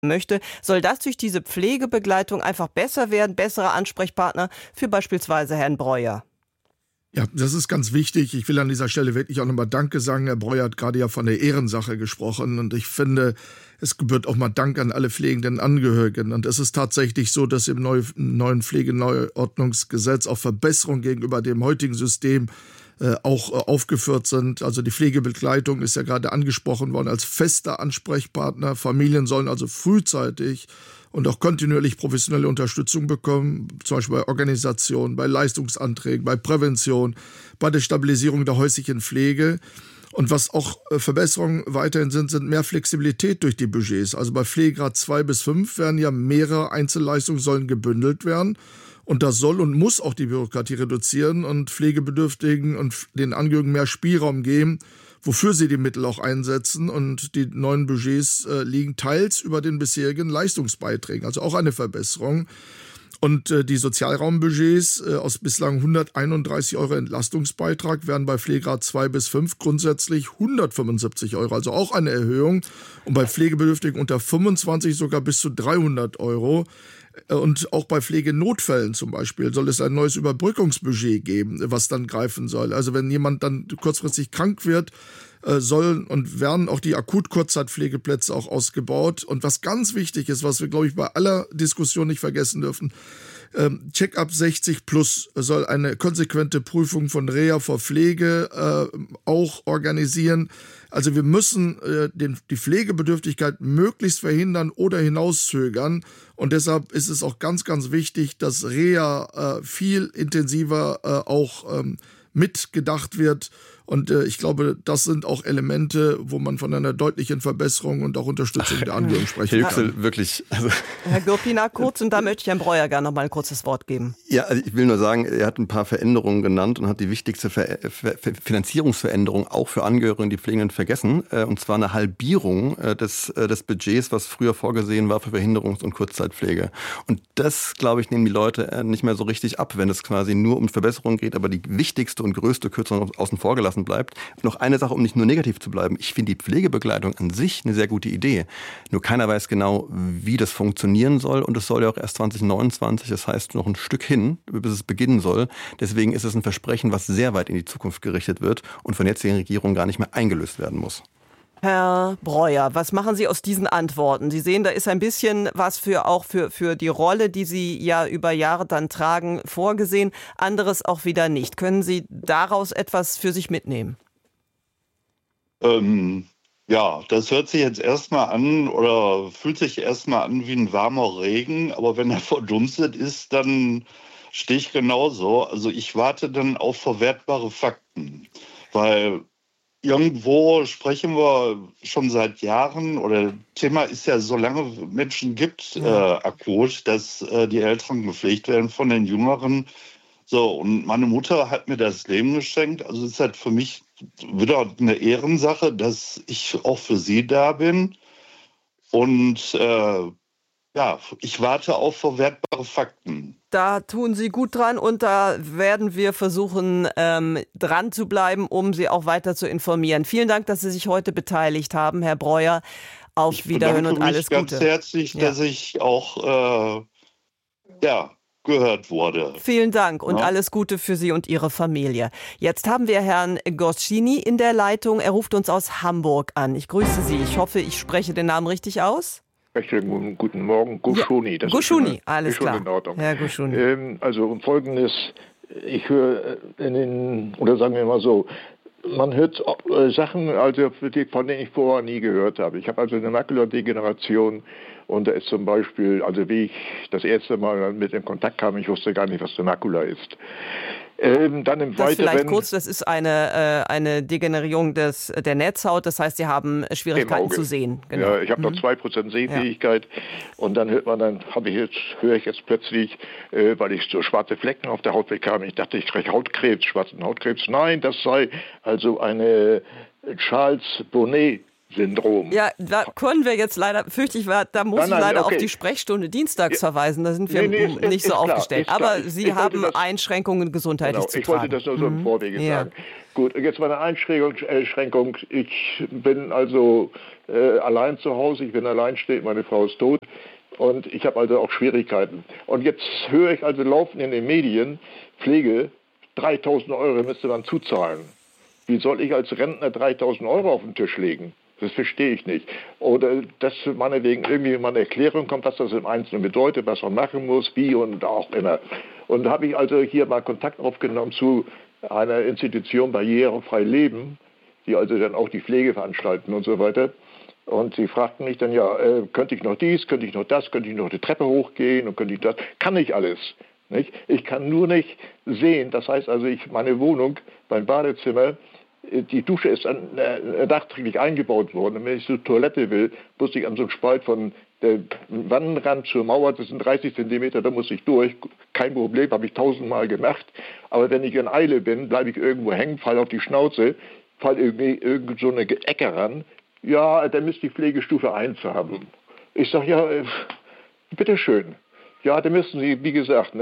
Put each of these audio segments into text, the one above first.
möchte, soll das durch diese Pflegebegleitung einfach besser werden, bessere Ansprechpartner für beispielsweise Herrn Breuer? Ja, das ist ganz wichtig. Ich will an dieser Stelle wirklich auch nochmal Danke sagen. Herr Breuer hat gerade ja von der Ehrensache gesprochen und ich finde, es gebührt auch mal Dank an alle pflegenden Angehörigen. Und es ist tatsächlich so, dass im neuen Pflegeneuordnungsgesetz auch Verbesserungen gegenüber dem heutigen System auch aufgeführt sind. Also die Pflegebegleitung ist ja gerade angesprochen worden als fester Ansprechpartner. Familien sollen also frühzeitig und auch kontinuierlich professionelle Unterstützung bekommen, zum Beispiel bei Organisation, bei Leistungsanträgen, bei Prävention, bei der Stabilisierung der häuslichen Pflege. Und was auch Verbesserungen weiterhin sind mehr Flexibilität durch die Budgets. Also bei Pflegegrad 2 bis 5 werden ja mehrere Einzelleistungen sollen gebündelt werden. Und das soll und muss auch die Bürokratie reduzieren und Pflegebedürftigen und den Angehörigen mehr Spielraum geben, wofür sie die Mittel auch einsetzen. Und die neuen Budgets liegen teils über den bisherigen Leistungsbeiträgen, also auch eine Verbesserung. Und die Sozialraumbudgets aus bislang 131 € Entlastungsbeitrag werden bei Pflegegrad 2 bis 5 grundsätzlich 175 €, also auch eine Erhöhung. Und bei Pflegebedürftigen unter 25 sogar bis zu 300 €. Und auch bei Pflegenotfällen zum Beispiel soll es ein neues Überbrückungsbudget geben, was dann greifen soll. Also wenn jemand dann kurzfristig krank wird, sollen und werden auch die Akut-Kurzzeitpflegeplätze auch ausgebaut. Und was ganz wichtig ist, was wir, glaube ich, bei aller Diskussion nicht vergessen dürfen, Check-up 60 plus soll eine konsequente Prüfung von Reha vor Pflege auch organisieren. Also wir müssen die Pflegebedürftigkeit möglichst verhindern oder hinauszögern. Und deshalb ist es auch ganz, ganz wichtig, dass Reha viel intensiver auch mitgedacht wird. Und ich glaube, das sind auch Elemente, wo man von einer deutlichen Verbesserung und auch Unterstützung der Angehörigen sprechen kann. Wirklich. Also Herr Gürpina, kurz, und da möchte ich Herrn Breuer gerne noch mal ein kurzes Wort geben. Ja, also ich will nur sagen, er hat ein paar Veränderungen genannt und hat die wichtigste Finanzierungsveränderung auch für Angehörige und die Pflegenden vergessen. Und zwar eine Halbierung des Budgets, was früher vorgesehen war für Behinderungs- und Kurzzeitpflege. Und das, glaube ich, nehmen die Leute nicht mehr so richtig ab, wenn es quasi nur um Verbesserungen geht, aber die wichtigste und größte Kürzung außen vor gelassen bleibt. Noch eine Sache, um nicht nur negativ zu bleiben. Ich finde die Pflegebegleitung an sich eine sehr gute Idee. Nur keiner weiß genau, wie das funktionieren soll. Und es soll ja auch erst 2029, das heißt noch ein Stück hin, bis es beginnen soll. Deswegen ist es ein Versprechen, was sehr weit in die Zukunft gerichtet wird und von der jetzigen Regierung gar nicht mehr eingelöst werden muss. Herr Breuer, was machen Sie aus diesen Antworten? Sie sehen, da ist ein bisschen was für die Rolle, die Sie ja über Jahre dann tragen, vorgesehen, anderes auch wieder nicht. Können Sie daraus etwas für sich mitnehmen? Ja, das hört sich jetzt erstmal an oder fühlt sich erstmal an wie ein warmer Regen, aber wenn er verdunstet ist, dann stehe ich genauso. Also ich warte dann auf verwertbare Fakten, weil irgendwo sprechen wir schon seit Jahren, oder Thema ist ja, solange Menschen gibt, akut, dass die Älteren gepflegt werden von den Jüngeren. So, und meine Mutter hat mir das Leben geschenkt. Also es ist halt für mich wieder eine Ehrensache, dass ich auch für sie da bin. Und ja, ich warte auf verwertbare Fakten. Da tun Sie gut dran und da werden wir versuchen, dran zu bleiben, um Sie auch weiter zu informieren. Vielen Dank, dass Sie sich heute beteiligt haben, Herr Breuer. Auf Wiederhören und alles Gute. Ich bedanke mich ganz herzlich, dass ich auch gehört wurde. Vielen Dank und alles Gute für Sie und Ihre Familie. Jetzt haben wir Herrn Goscini in der Leitung. Er ruft uns aus Hamburg an. Ich grüße Sie. Ich hoffe, ich spreche den Namen richtig aus. Guten Morgen, Guschuni. Ja, Guschuni, alles klar. In Ordnung. Herr Guschuni. Also Folgendes, ich höre oder sagen wir mal so, man hört Sachen, also von denen ich vorher nie gehört habe. Ich habe also eine Makuladegeneration und da ist zum Beispiel, also wie ich das erste Mal mit in Kontakt kam, ich wusste gar nicht, was eine Makula ist. Dann im das vielleicht kurz, das ist eine Degenerierung der Netzhaut, das heißt, Sie haben Schwierigkeiten zu sehen. Genau. Ja, ich habe noch 2% Sehfähigkeit und dann höre ich jetzt plötzlich, weil ich so schwarze Flecken auf der Haut bekam, ich dachte, ich kriege Hautkrebs, schwarzen Hautkrebs. Nein, das sei also eine Charles Bonnet Syndrom. Ja, da können wir jetzt leider, fürchte ich, da muss ich leider auf die Sprechstunde dienstags verweisen. Da sind wir nicht so aufgestellt. Aber Sie haben Einschränkungen gesundheitlich zu tragen. Ich wollte das nur so im Vorwege sagen. Gut, jetzt meine Einschränkung. Ich bin also allein zu Hause, ich bin alleinstehend, meine Frau ist tot. Und ich habe also auch Schwierigkeiten. Und jetzt höre ich also laufen in den Medien, Pflege, 3.000 € müsste man zuzahlen. Wie soll ich als Rentner 3.000 € auf den Tisch legen? Das verstehe ich nicht. Oder dass meinetwegen irgendwie mal eine Erklärung kommt, was das im Einzelnen bedeutet, was man machen muss, wie und auch immer. Und da habe ich also hier mal Kontakt aufgenommen zu einer Institution Barrierefrei Leben, die also dann auch die Pflege veranstalten und so weiter. Und sie fragten mich dann, könnte ich noch dies, könnte ich noch das, könnte ich noch die Treppe hochgehen und könnte ich das. Kann ich alles. Nicht? Ich kann nur nicht sehen, das heißt also, meine Wohnung, mein Badezimmer, die Dusche ist nachträglich eingebaut worden. Und wenn ich zur Toilette will, muss ich an so einem Spalt von der Wannenrand zur Mauer, das sind 30 Zentimeter, da muss ich durch. Kein Problem, habe ich 1000-mal gemacht. Aber wenn ich in Eile bin, bleibe ich irgendwo hängen, falle auf die Schnauze, falle irgend so eine Ecke ran. Ja, dann müsste die Pflegestufe 1 haben. Ich sage, bitteschön. Ja, dann müssen Sie, wie gesagt,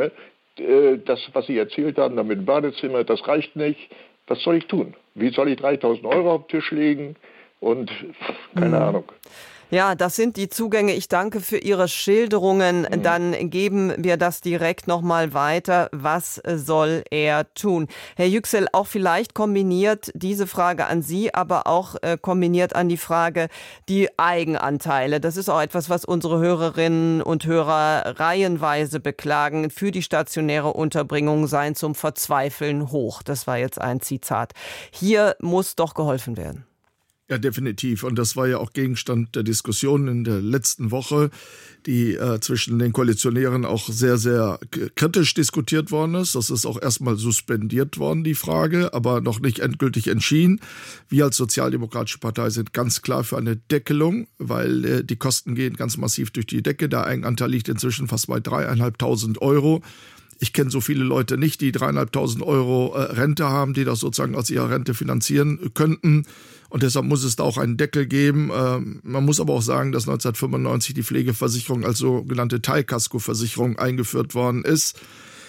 das, was Sie erzählt haben, da mit dem Badezimmer, das reicht nicht. Was soll ich tun? Wie soll ich 3.000 € auf den Tisch legen? Und keine Ahnung. Ja, das sind die Zugänge. Ich danke für Ihre Schilderungen. Dann geben wir das direkt nochmal weiter. Was soll er tun? Herr Yüksel, auch vielleicht kombiniert diese Frage an Sie, aber auch kombiniert an die Frage die Eigenanteile. Das ist auch etwas, was unsere Hörerinnen und Hörer reihenweise beklagen. Für die stationäre Unterbringung seien zum Verzweifeln hoch. Das war jetzt ein Zitat. Hier muss doch geholfen werden. Ja, definitiv. Und das war ja auch Gegenstand der Diskussion in der letzten Woche, die zwischen den Koalitionären auch sehr, sehr kritisch diskutiert worden ist. Das ist auch erstmal suspendiert worden, die Frage, aber noch nicht endgültig entschieden. Wir als Sozialdemokratische Partei sind ganz klar für eine Deckelung, weil die Kosten gehen ganz massiv durch die Decke. Der Eigenanteil liegt inzwischen fast bei 3.500 €. Ich kenne so viele Leute nicht, die 3.500 € Rente haben, die das sozusagen aus ihrer Rente finanzieren könnten. Und deshalb muss es da auch einen Deckel geben. Man muss aber auch sagen, dass 1995 die Pflegeversicherung als sogenannte Teilkaskoversicherung eingeführt worden ist.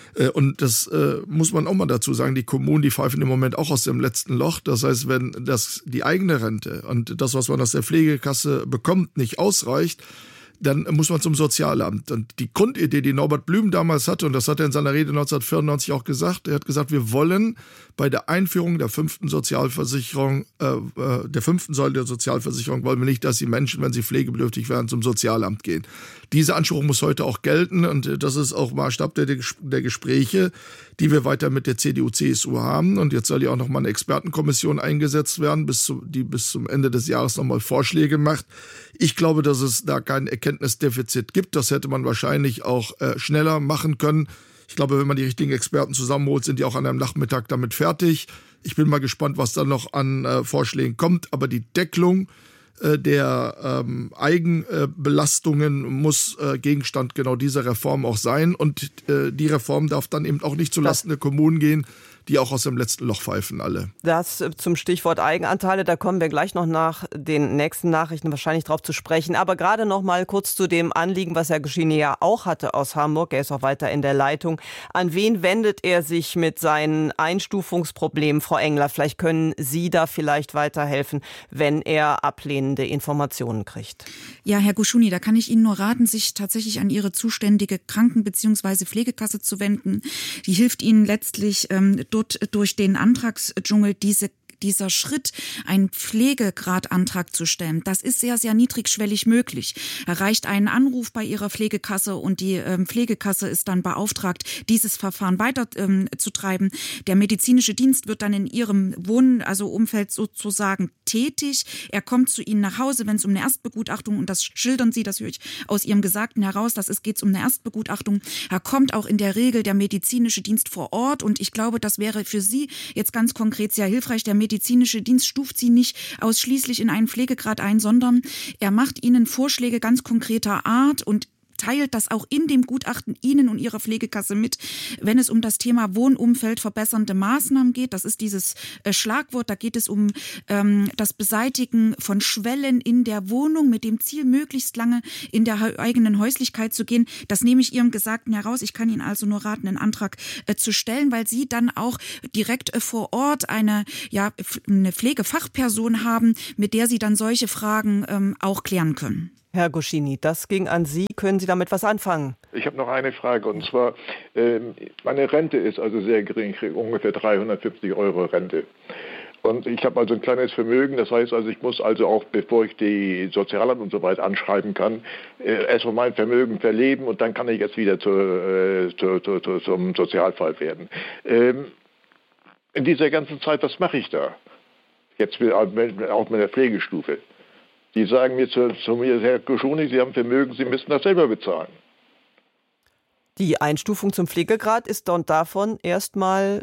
Und das muss man auch mal dazu sagen, die Kommunen, die pfeifen im Moment auch aus dem letzten Loch. Das heißt, wenn die eigene Rente und das, was man aus der Pflegekasse bekommt, nicht ausreicht, dann muss man zum Sozialamt. Und die Grundidee, die Norbert Blüm damals hatte, und das hat er in seiner Rede 1994 auch gesagt, er hat gesagt, wir wollen bei der Einführung der 5. Sozialversicherung, der 5. Säule der Sozialversicherung, wollen wir nicht, dass die Menschen, wenn sie pflegebedürftig werden, zum Sozialamt gehen. Dieser Anspruch muss heute auch gelten und das ist auch Maßstab der Gespräche, die wir weiter mit der CDU-CSU haben. Und jetzt soll ja auch noch mal eine Expertenkommission eingesetzt werden, die bis zum Ende des Jahres noch mal Vorschläge macht. Ich glaube, dass es da kein Erkenntnisdefizit gibt. Das hätte man wahrscheinlich auch schneller machen können. Ich glaube, wenn man die richtigen Experten zusammenholt, sind die auch an einem Nachmittag damit fertig. Ich bin mal gespannt, was da noch an Vorschlägen kommt. Aber die Deckelung der Eigenbelastungen muss Gegenstand genau dieser Reform auch sein. Und die Reform darf dann eben auch nicht zulasten der Kommunen gehen, die auch aus dem letzten Loch pfeifen alle. Das zum Stichwort Eigenanteile, da kommen wir gleich noch nach den nächsten Nachrichten wahrscheinlich drauf zu sprechen. Aber gerade noch mal kurz zu dem Anliegen, was Herr Guschini ja auch hatte aus Hamburg. Er ist auch weiter in der Leitung. An wen wendet er sich mit seinen Einstufungsproblemen, Frau Engler? Vielleicht können Sie da vielleicht weiterhelfen, wenn er ablehnende Informationen kriegt. Ja, Herr Guschini, da kann ich Ihnen nur raten, sich tatsächlich an Ihre zuständige Kranken- bzw. Pflegekasse zu wenden. Die hilft Ihnen letztlich durch den Antragsdschungel dieser Schritt, einen Pflegegradantrag zu stellen, das ist sehr, sehr niedrigschwellig möglich. Erreicht einen Anruf bei Ihrer Pflegekasse und die Pflegekasse ist dann beauftragt, dieses Verfahren weiterzutreiben. Der medizinische Dienst wird dann in Ihrem Umfeld sozusagen tätig. Er kommt zu Ihnen nach Hause, wenn es um eine Erstbegutachtung, und das schildern Sie, das höre ich aus Ihrem Gesagten heraus, geht es um eine Erstbegutachtung. Da kommt auch in der Regel der medizinische Dienst vor Ort und ich glaube, das wäre für Sie jetzt ganz konkret sehr hilfreich. Der medizinische Dienst stuft Sie nicht ausschließlich in einen Pflegegrad ein, sondern er macht Ihnen Vorschläge ganz konkreter Art und teilt das auch in dem Gutachten Ihnen und Ihrer Pflegekasse mit, wenn es um das Thema Wohnumfeld verbessernde Maßnahmen geht. Das ist dieses Schlagwort, da geht es um das Beseitigen von Schwellen in der Wohnung mit dem Ziel, möglichst lange in der eigenen Häuslichkeit zu gehen. Das nehme ich Ihrem Gesagten heraus. Ich kann Ihnen also nur raten, einen Antrag zu stellen, weil Sie dann auch direkt vor Ort eine Pflegefachperson haben, mit der Sie dann solche Fragen auch klären können. Herr Goscini, das ging an Sie. Können Sie damit was anfangen? Ich habe noch eine Frage, und zwar, meine Rente ist also sehr gering, ich kriege ungefähr 350 € Rente. Und ich habe also ein kleines Vermögen, das heißt also, ich muss also auch, bevor ich die Sozialamt und so weiter anschreiben kann, erstmal mein Vermögen verleben und dann kann ich jetzt wieder zum Sozialfall werden. In dieser ganzen Zeit, was mache ich da? Jetzt auch mit der Pflegestufe. Die sagen mir zu mir, Herr Goscini, Sie haben Vermögen, Sie müssen das selber bezahlen. Die Einstufung zum Pflegegrad ist davon erstmal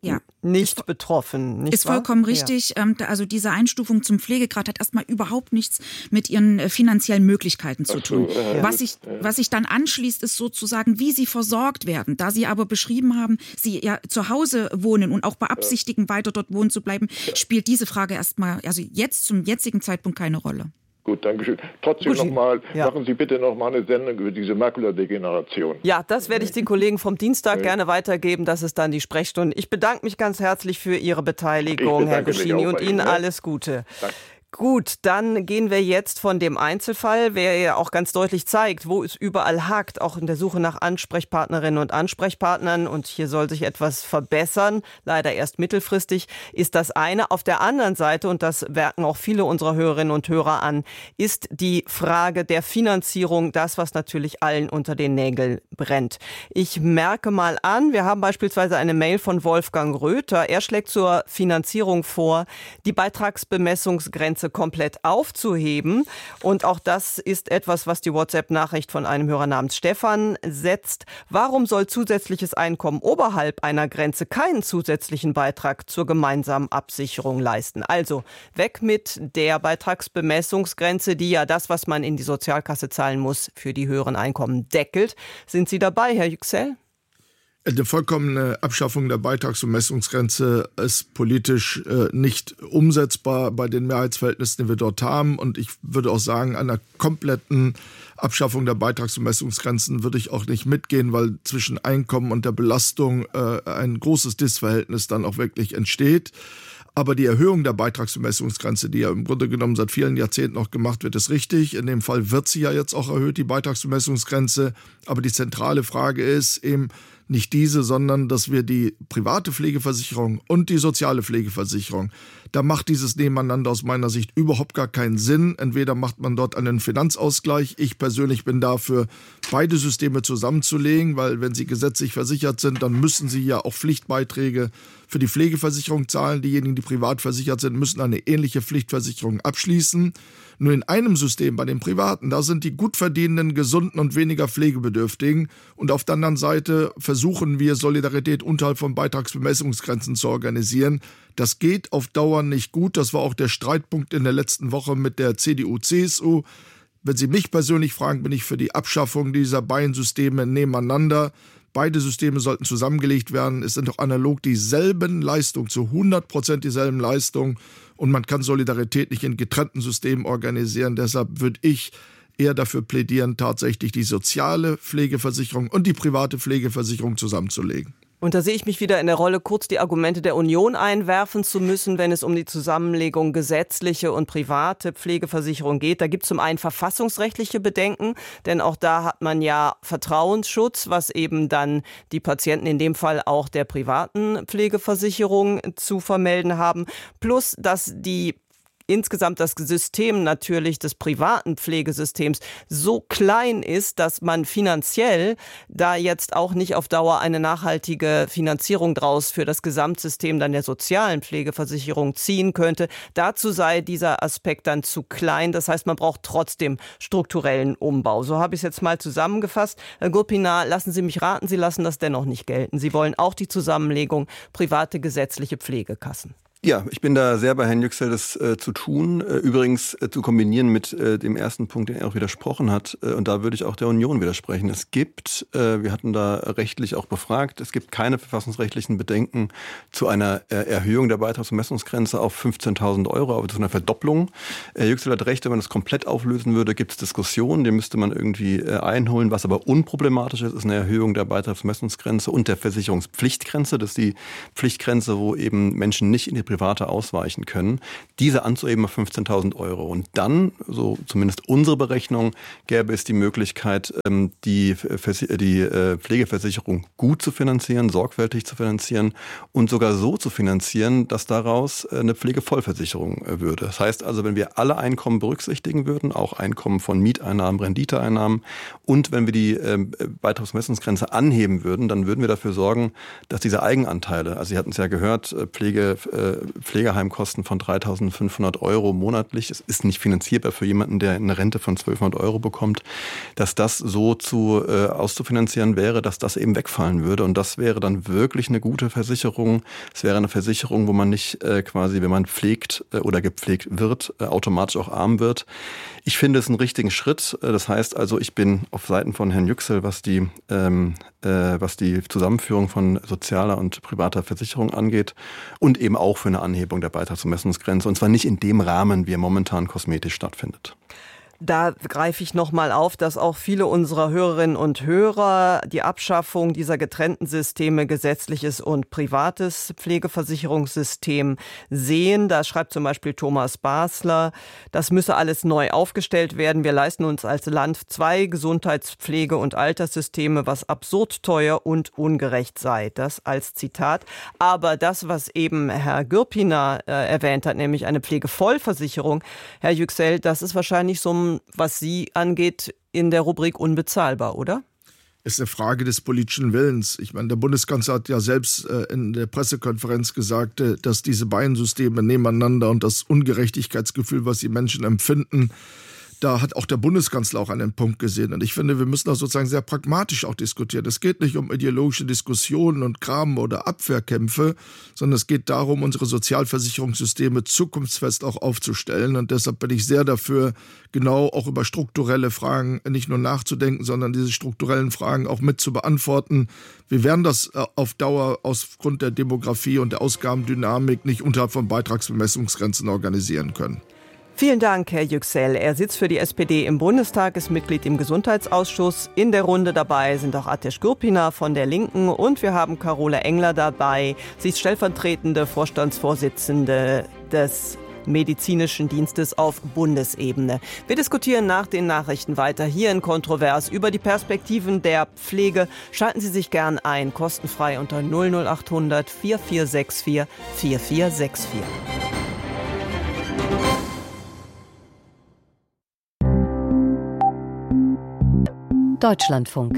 nicht betroffen. Nicht ist vollkommen richtig. Ja. Also diese Einstufung zum Pflegegrad hat erstmal überhaupt nichts mit Ihren finanziellen Möglichkeiten zu tun. Ja. Was sich dann anschließt, ist sozusagen, wie Sie versorgt werden. Da Sie aber beschrieben haben, Sie ja zu Hause wohnen und auch beabsichtigen, weiter dort wohnen zu bleiben, spielt diese Frage erstmal, also jetzt zum jetzigen Zeitpunkt keine Rolle. Gut, danke schön. Trotzdem nochmal, machen Sie bitte nochmal eine Sendung über diese Makuladegeneration. Ja, das werde ich den Kollegen vom Dienstag gerne weitergeben. Das ist dann die Sprechstunde. Ich bedanke mich ganz herzlich für Ihre Beteiligung, Herr Goscini, und Ihnen alles Gute. Danke. Gut, dann gehen wir jetzt von dem Einzelfall, der ja auch ganz deutlich zeigt, wo es überall hakt, auch in der Suche nach Ansprechpartnerinnen und Ansprechpartnern. Und hier soll sich etwas verbessern, leider erst mittelfristig, ist das eine. Auf der anderen Seite, und das merken auch viele unserer Hörerinnen und Hörer an, ist die Frage der Finanzierung das, was natürlich allen unter den Nägeln brennt. Ich merke mal an, wir haben beispielsweise eine Mail von Wolfgang Röther. Er schlägt zur Finanzierung vor, die Beitragsbemessungsgrenze komplett aufzuheben. Und auch das ist etwas, was die WhatsApp-Nachricht von einem Hörer namens Stefan setzt. Warum soll zusätzliches Einkommen oberhalb einer Grenze keinen zusätzlichen Beitrag zur gemeinsamen Absicherung leisten? Also weg mit der Beitragsbemessungsgrenze, die ja das, was man in die Sozialkasse zahlen muss, für die höheren Einkommen deckelt. Sind Sie dabei, Herr Yüksel? Eine vollkommene Abschaffung der Beitragsbemessungsgrenze ist politisch nicht umsetzbar bei den Mehrheitsverhältnissen, die wir dort haben. Und ich würde auch sagen, einer kompletten Abschaffung der Beitragsbemessungsgrenzen würde ich auch nicht mitgehen, weil zwischen Einkommen und der Belastung ein großes Dissverhältnis dann auch wirklich entsteht. Aber die Erhöhung der Beitragsbemessungsgrenze, die ja im Grunde genommen seit vielen Jahrzehnten noch gemacht wird, ist richtig. In dem Fall wird sie ja jetzt auch erhöht, die Beitragsbemessungsgrenze. Aber die zentrale Frage ist eben nicht diese, sondern dass wir die private Pflegeversicherung und die soziale Pflegeversicherung, da macht dieses Nebeneinander aus meiner Sicht überhaupt gar keinen Sinn. Entweder macht man dort einen Finanzausgleich. Ich persönlich bin dafür, beide Systeme zusammenzulegen, weil wenn sie gesetzlich versichert sind, dann müssen sie ja auch Pflichtbeiträge für die Pflegeversicherung zahlen. Diejenigen, die privat versichert sind, müssen eine ähnliche Pflichtversicherung abschließen. Nur in einem System, bei den Privaten, da sind die gut verdienenden, gesunden und weniger Pflegebedürftigen. Und auf der anderen Seite versuchen wir, Solidarität unterhalb von Beitragsbemessungsgrenzen zu organisieren. Das geht auf Dauer nicht gut. Das war auch der Streitpunkt in der letzten Woche mit der CDU-CSU. Wenn Sie mich persönlich fragen, bin ich für die Abschaffung dieser beiden Systeme nebeneinander. Beide Systeme sollten zusammengelegt werden. Es sind doch analog dieselben Leistungen, zu 100% dieselben Leistungen. Und man kann Solidarität nicht in getrennten Systemen organisieren. Deshalb würde ich eher dafür plädieren, tatsächlich die soziale Pflegeversicherung und die private Pflegeversicherung zusammenzulegen. Und da sehe ich mich wieder in der Rolle, kurz die Argumente der Union einwerfen zu müssen, wenn es um die Zusammenlegung gesetzliche und private Pflegeversicherung geht. Da gibt es zum einen verfassungsrechtliche Bedenken, denn auch da hat man ja Vertrauensschutz, was eben dann die Patienten in dem Fall auch der privaten Pflegeversicherung zu vermelden haben. Plus, dass insgesamt das System natürlich des privaten Pflegesystems so klein ist, dass man finanziell da jetzt auch nicht auf Dauer eine nachhaltige Finanzierung draus für das Gesamtsystem dann der sozialen Pflegeversicherung ziehen könnte. Dazu sei dieser Aspekt dann zu klein. Das heißt, man braucht trotzdem strukturellen Umbau. So habe ich es jetzt mal zusammengefasst. Herr Gurpinar, lassen Sie mich raten, Sie lassen das dennoch nicht gelten. Sie wollen auch die Zusammenlegung private gesetzliche Pflegekassen. Ja, ich bin da sehr bei Herrn Yüksel, das zu tun. Übrigens zu kombinieren mit dem ersten Punkt, den er auch widersprochen hat. Und da würde ich auch der Union widersprechen. Es gibt, wir hatten da rechtlich auch befragt, es gibt keine verfassungsrechtlichen Bedenken zu einer Erhöhung der Beitragsbemessungsgrenze auf 15.000 €, aber zu einer Verdopplung. Herr Yüksel hat recht, wenn man das komplett auflösen würde, gibt es Diskussionen, die müsste man irgendwie einholen. Was aber unproblematisch ist, ist eine Erhöhung der Beitragsbemessungsgrenze und der Versicherungspflichtgrenze. Das ist die Pflichtgrenze, wo eben Menschen nicht in die Private ausweichen können, diese anzuheben auf 15.000 €. Und dann, so zumindest unsere Berechnung, gäbe es die Möglichkeit, die Pflegeversicherung gut zu finanzieren, sorgfältig zu finanzieren und sogar so zu finanzieren, dass daraus eine Pflegevollversicherung würde. Das heißt also, wenn wir alle Einkommen berücksichtigen würden, auch Einkommen von Mieteinnahmen, Renditeeinnahmen, und wenn wir die Beitragsbemessungsgrenze anheben würden, dann würden wir dafür sorgen, dass diese Eigenanteile, also Sie hatten es ja gehört, Pflegeheimkosten von 3.500 € monatlich, es ist nicht finanzierbar für jemanden, der eine Rente von 1.200 € bekommt, dass das so auszufinanzieren wäre, dass das eben wegfallen würde. Und das wäre dann wirklich eine gute Versicherung. Es wäre eine Versicherung, wo man nicht quasi, wenn man pflegt oder gepflegt wird, automatisch auch arm wird. Ich finde es einen richtigen Schritt. Das heißt also, ich bin auf Seiten von Herrn Yüksel, was die Zusammenführung von sozialer und privater Versicherung angeht und eben auch für eine Anhebung der Beitragsbemessungsgrenze, und zwar nicht in dem Rahmen, wie er momentan kosmetisch stattfindet. Da greife ich nochmal auf, dass auch viele unserer Hörerinnen und Hörer die Abschaffung dieser getrennten Systeme, gesetzliches und privates Pflegeversicherungssystem, sehen. Da schreibt zum Beispiel Thomas Basler, das müsse alles neu aufgestellt werden. Wir leisten uns als Land 2 Gesundheitspflege- und Alterssysteme, was absurd teuer und ungerecht sei. Das als Zitat. Aber das, was eben Herr Gürpiner erwähnt hat, nämlich eine Pflegevollversicherung, Herr Yüksel, das ist wahrscheinlich so, was Sie angeht, in der Rubrik unbezahlbar, oder? Ist eine Frage des politischen Willens. Ich meine, der Bundeskanzler hat ja selbst in der Pressekonferenz gesagt, dass diese beiden Systeme nebeneinander und das Ungerechtigkeitsgefühl, was die Menschen empfinden, da hat auch der Bundeskanzler auch einen Punkt gesehen. Und ich finde, wir müssen da sozusagen sehr pragmatisch auch diskutieren. Es geht nicht um ideologische Diskussionen und Kram oder Abwehrkämpfe, sondern es geht darum, unsere Sozialversicherungssysteme zukunftsfest auch aufzustellen. Und deshalb bin ich sehr dafür, genau auch über strukturelle Fragen nicht nur nachzudenken, sondern diese strukturellen Fragen auch mit zu beantworten. Wir werden das auf Dauer aufgrund der Demografie und der Ausgabendynamik nicht unterhalb von Beitragsbemessungsgrenzen organisieren können. Vielen Dank, Herr Yüksel. Er sitzt für die SPD im Bundestag, ist Mitglied im Gesundheitsausschuss. In der Runde dabei sind auch Ateş Gürpiner von der Linken und wir haben Carola Engler dabei. Sie ist stellvertretende Vorstandsvorsitzende des Medizinischen Dienstes auf Bundesebene. Wir diskutieren nach den Nachrichten weiter hier in Kontrovers über die Perspektiven der Pflege. Schalten Sie sich gern ein, kostenfrei unter 00800 4464 4464. Deutschlandfunk.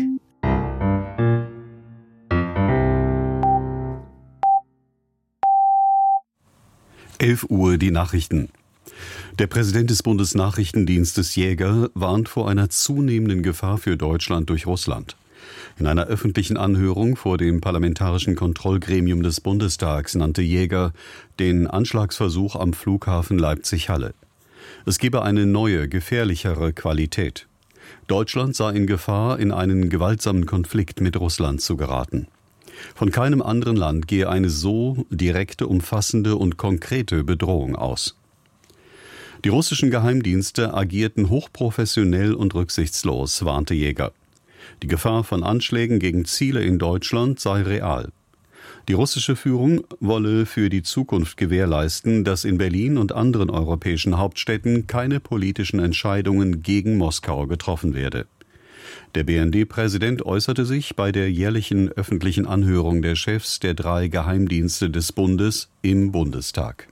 Uhr die Nachrichten. Der Präsident des Bundesnachrichtendienstes Jäger warnt vor einer zunehmenden Gefahr für Deutschland durch Russland. In einer öffentlichen Anhörung vor dem Parlamentarischen Kontrollgremium des Bundestags nannte Jäger den Anschlagsversuch am Flughafen Leipzig-Halle. Es gebe eine neue, gefährlichere Qualität. Deutschland sei in Gefahr, in einen gewaltsamen Konflikt mit Russland zu geraten. Von keinem anderen Land gehe eine so direkte, umfassende und konkrete Bedrohung aus. Die russischen Geheimdienste agierten hochprofessionell und rücksichtslos, warnte Jäger. Die Gefahr von Anschlägen gegen Ziele in Deutschland sei real. Die russische Führung wolle für die Zukunft gewährleisten, dass in Berlin und anderen europäischen Hauptstädten keine politischen Entscheidungen gegen Moskau getroffen werde. Der BND-Präsident äußerte sich bei der jährlichen öffentlichen Anhörung der Chefs der 3 Geheimdienste des Bundes im Bundestag.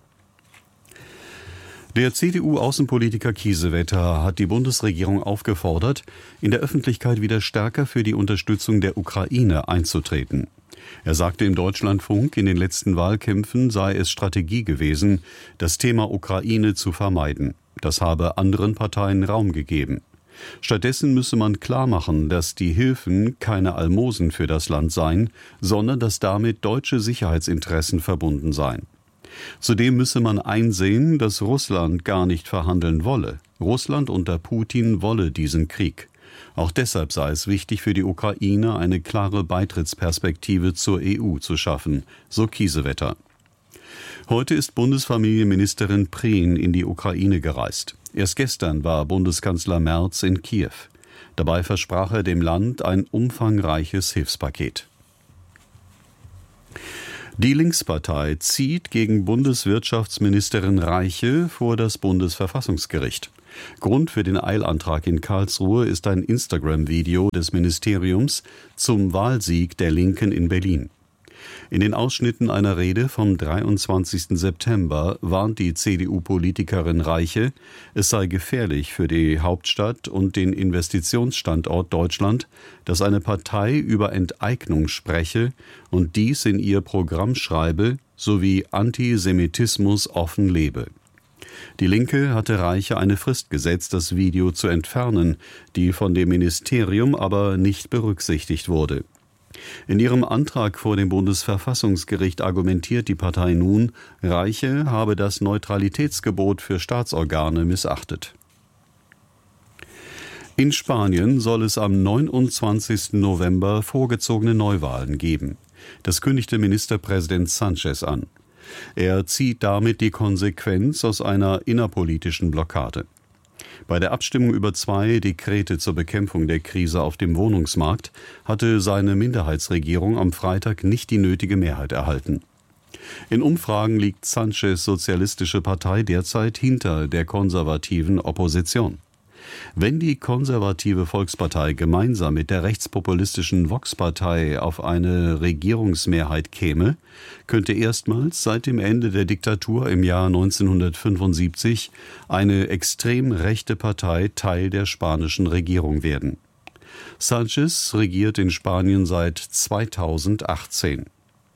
Der CDU-Außenpolitiker Kiesewetter hat die Bundesregierung aufgefordert, in der Öffentlichkeit wieder stärker für die Unterstützung der Ukraine einzutreten. Er sagte im Deutschlandfunk, in den letzten Wahlkämpfen sei es Strategie gewesen, das Thema Ukraine zu vermeiden. Das habe anderen Parteien Raum gegeben. Stattdessen müsse man klarmachen, dass die Hilfen keine Almosen für das Land seien, sondern dass damit deutsche Sicherheitsinteressen verbunden seien. Zudem müsse man einsehen, dass Russland gar nicht verhandeln wolle. Russland unter Putin wolle diesen Krieg. Auch deshalb sei es wichtig für die Ukraine, eine klare Beitrittsperspektive zur EU zu schaffen, so Kiesewetter. Heute ist Bundesfamilienministerin Prehn in die Ukraine gereist. Erst gestern war Bundeskanzler Merz in Kiew. Dabei versprach er dem Land ein umfangreiches Hilfspaket. Die Linkspartei zieht gegen Bundeswirtschaftsministerin Reiche vor das Bundesverfassungsgericht. Grund für den Eilantrag in Karlsruhe ist ein Instagram-Video des Ministeriums zum Wahlsieg der Linken in Berlin. In den Ausschnitten einer Rede vom 23. September warnt die CDU-Politikerin Reiche, es sei gefährlich für die Hauptstadt und den Investitionsstandort Deutschland, dass eine Partei über Enteignung spreche und dies in ihr Programm schreibe, sowie Antisemitismus offen lebe. Die Linke hatte Reiche eine Frist gesetzt, das Video zu entfernen, die von dem Ministerium aber nicht berücksichtigt wurde. In ihrem Antrag vor dem Bundesverfassungsgericht argumentiert die Partei nun, Reiche habe das Neutralitätsgebot für Staatsorgane missachtet. In Spanien soll es am 29. November vorgezogene Neuwahlen geben. Das kündigte Ministerpräsident Sánchez an. Er zieht damit die Konsequenz aus einer innerpolitischen Blockade. Bei der Abstimmung über 2 Dekrete zur Bekämpfung der Krise auf dem Wohnungsmarkt hatte seine Minderheitsregierung am Freitag nicht die nötige Mehrheit erhalten. In Umfragen liegt Sánchez' Sozialistische Partei derzeit hinter der konservativen Opposition. Wenn die konservative Volkspartei gemeinsam mit der rechtspopulistischen Vox-Partei auf eine Regierungsmehrheit käme, könnte erstmals seit dem Ende der Diktatur im Jahr 1975 eine extrem rechte Partei Teil der spanischen Regierung werden. Sánchez regiert in Spanien seit 2018.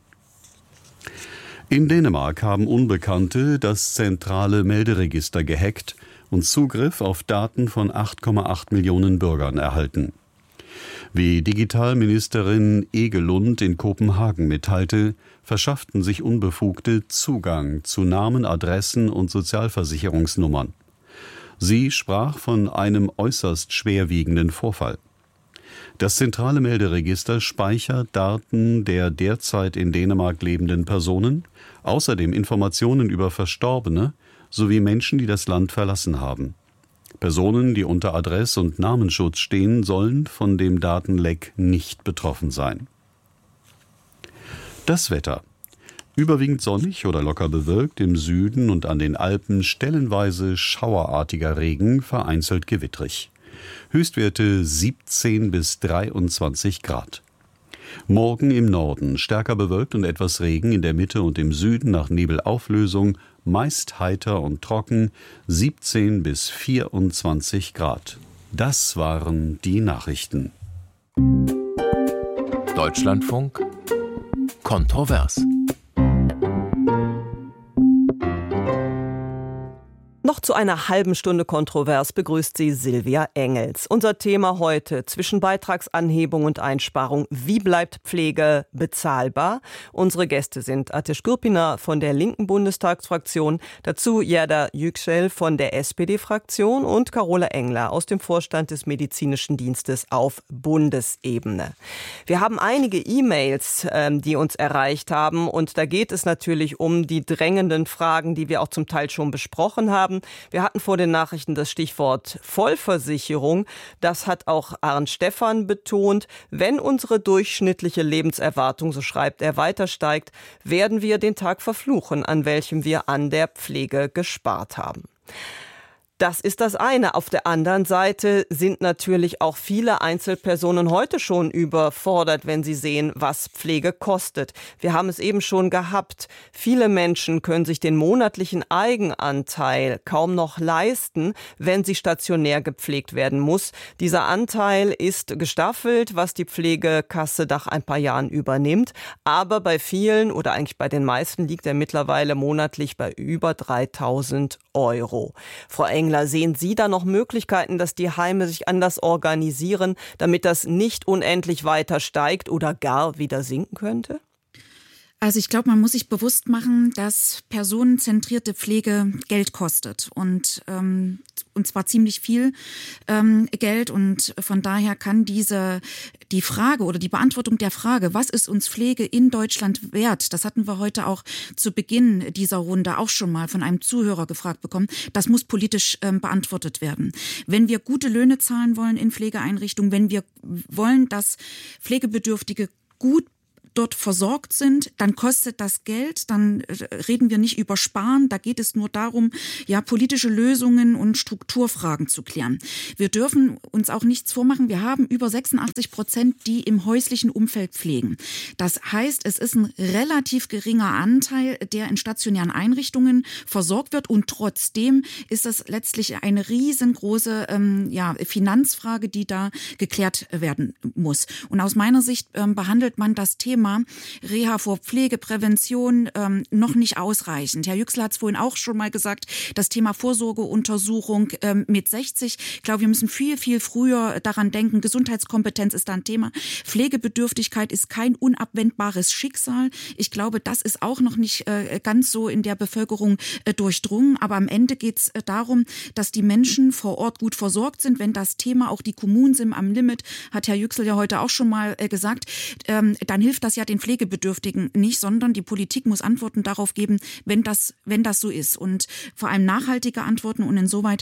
In Dänemark haben Unbekannte das zentrale Melderegister gehackt und Zugriff auf Daten von 8,8 Millionen Bürgern erhalten. Wie Digitalministerin Egelund in Kopenhagen mitteilte, verschafften sich Unbefugte Zugang zu Namen, Adressen und Sozialversicherungsnummern. Sie sprach von einem äußerst schwerwiegenden Vorfall. Das zentrale Melderegister speichert Daten der derzeit in Dänemark lebenden Personen, außerdem Informationen über Verstorbene sowie Menschen, die das Land verlassen haben. Personen, die unter Adress- und Namensschutz stehen, sollen von dem Datenleck nicht betroffen sein. Das Wetter. Überwiegend sonnig oder locker bewölkt, im Süden und an den Alpen stellenweise schauerartiger Regen, vereinzelt gewittrig. Höchstwerte 17 bis 23 Grad. Morgen im Norden stärker bewölkt und etwas Regen, in der Mitte und im Süden nach Nebelauflösung, meist heiter und trocken, 17 bis 24 Grad. Das waren die Nachrichten. Deutschlandfunk kontrovers. Noch zu einer halben Stunde kontrovers begrüßt sie Silvia Engels. Unser Thema heute: zwischen Beitragsanhebung und Einsparung. Wie bleibt Pflege bezahlbar? Unsere Gäste sind Ateş Gürpınar von der linken Bundestagsfraktion, dazu Yerda Yüksel von der SPD-Fraktion und Carola Engler aus dem Vorstand des Medizinischen Dienstes auf Bundesebene. Wir haben einige E-Mails, die uns erreicht haben, und da geht es natürlich um die drängenden Fragen, die wir auch zum Teil schon besprochen haben. Wir hatten vor den Nachrichten das Stichwort Vollversicherung. Das hat auch Arndt Stephan betont. Wenn unsere durchschnittliche Lebenserwartung, so schreibt er, weiter steigt, werden wir den Tag verfluchen, an welchem wir an der Pflege gespart haben. Das ist das eine. Auf der anderen Seite sind natürlich auch viele Einzelpersonen heute schon überfordert, wenn sie sehen, was Pflege kostet. Wir haben es eben schon gehabt. Viele Menschen können sich den monatlichen Eigenanteil kaum noch leisten, wenn sie stationär gepflegt werden muss. Dieser Anteil ist gestaffelt, was die Pflegekasse nach ein paar Jahren übernimmt. Aber bei vielen oder eigentlich bei den meisten liegt er mittlerweile monatlich bei über 3.000 €. Frau Engler, sehen Sie da noch Möglichkeiten, dass die Heime sich anders organisieren, damit das nicht unendlich weiter steigt oder gar wieder sinken könnte? Also ich glaube, man muss sich bewusst machen, dass personenzentrierte Pflege Geld kostet und zwar ziemlich viel Geld, und von daher kann die Frage oder die Beantwortung der Frage, was ist uns Pflege in Deutschland wert, das hatten wir heute auch zu Beginn dieser Runde auch schon mal von einem Zuhörer gefragt bekommen, das muss politisch beantwortet werden. Wenn wir gute Löhne zahlen wollen in Pflegeeinrichtungen, wenn wir wollen, dass Pflegebedürftige gut dort versorgt sind, dann kostet das Geld, dann reden wir nicht über Sparen, da geht es nur darum, ja, politische Lösungen und Strukturfragen zu klären. Wir dürfen uns auch nichts vormachen, wir haben über 86%, die im häuslichen Umfeld pflegen. Das heißt, es ist ein relativ geringer Anteil, der in stationären Einrichtungen versorgt wird, und trotzdem ist das letztlich eine riesengroße Finanzfrage, die da geklärt werden muss. Und aus meiner Sicht behandelt man das Thema Reha vor Pflegeprävention noch nicht ausreichend. Herr Yüksel hat es vorhin auch schon mal gesagt, das Thema Vorsorgeuntersuchung mit 60. Ich glaube, wir müssen viel, viel früher daran denken. Gesundheitskompetenz ist da ein Thema. Pflegebedürftigkeit ist kein unabwendbares Schicksal. Ich glaube, das ist auch noch nicht ganz so in der Bevölkerung durchdrungen. Aber am Ende geht es darum, dass die Menschen vor Ort gut versorgt sind. Wenn das Thema auch die Kommunen sind am Limit, hat Herr Yüksel ja heute auch schon mal gesagt, dann hilft das ja den Pflegebedürftigen nicht, sondern die Politik muss Antworten darauf geben, wenn das so ist, und vor allem nachhaltige Antworten. Und insoweit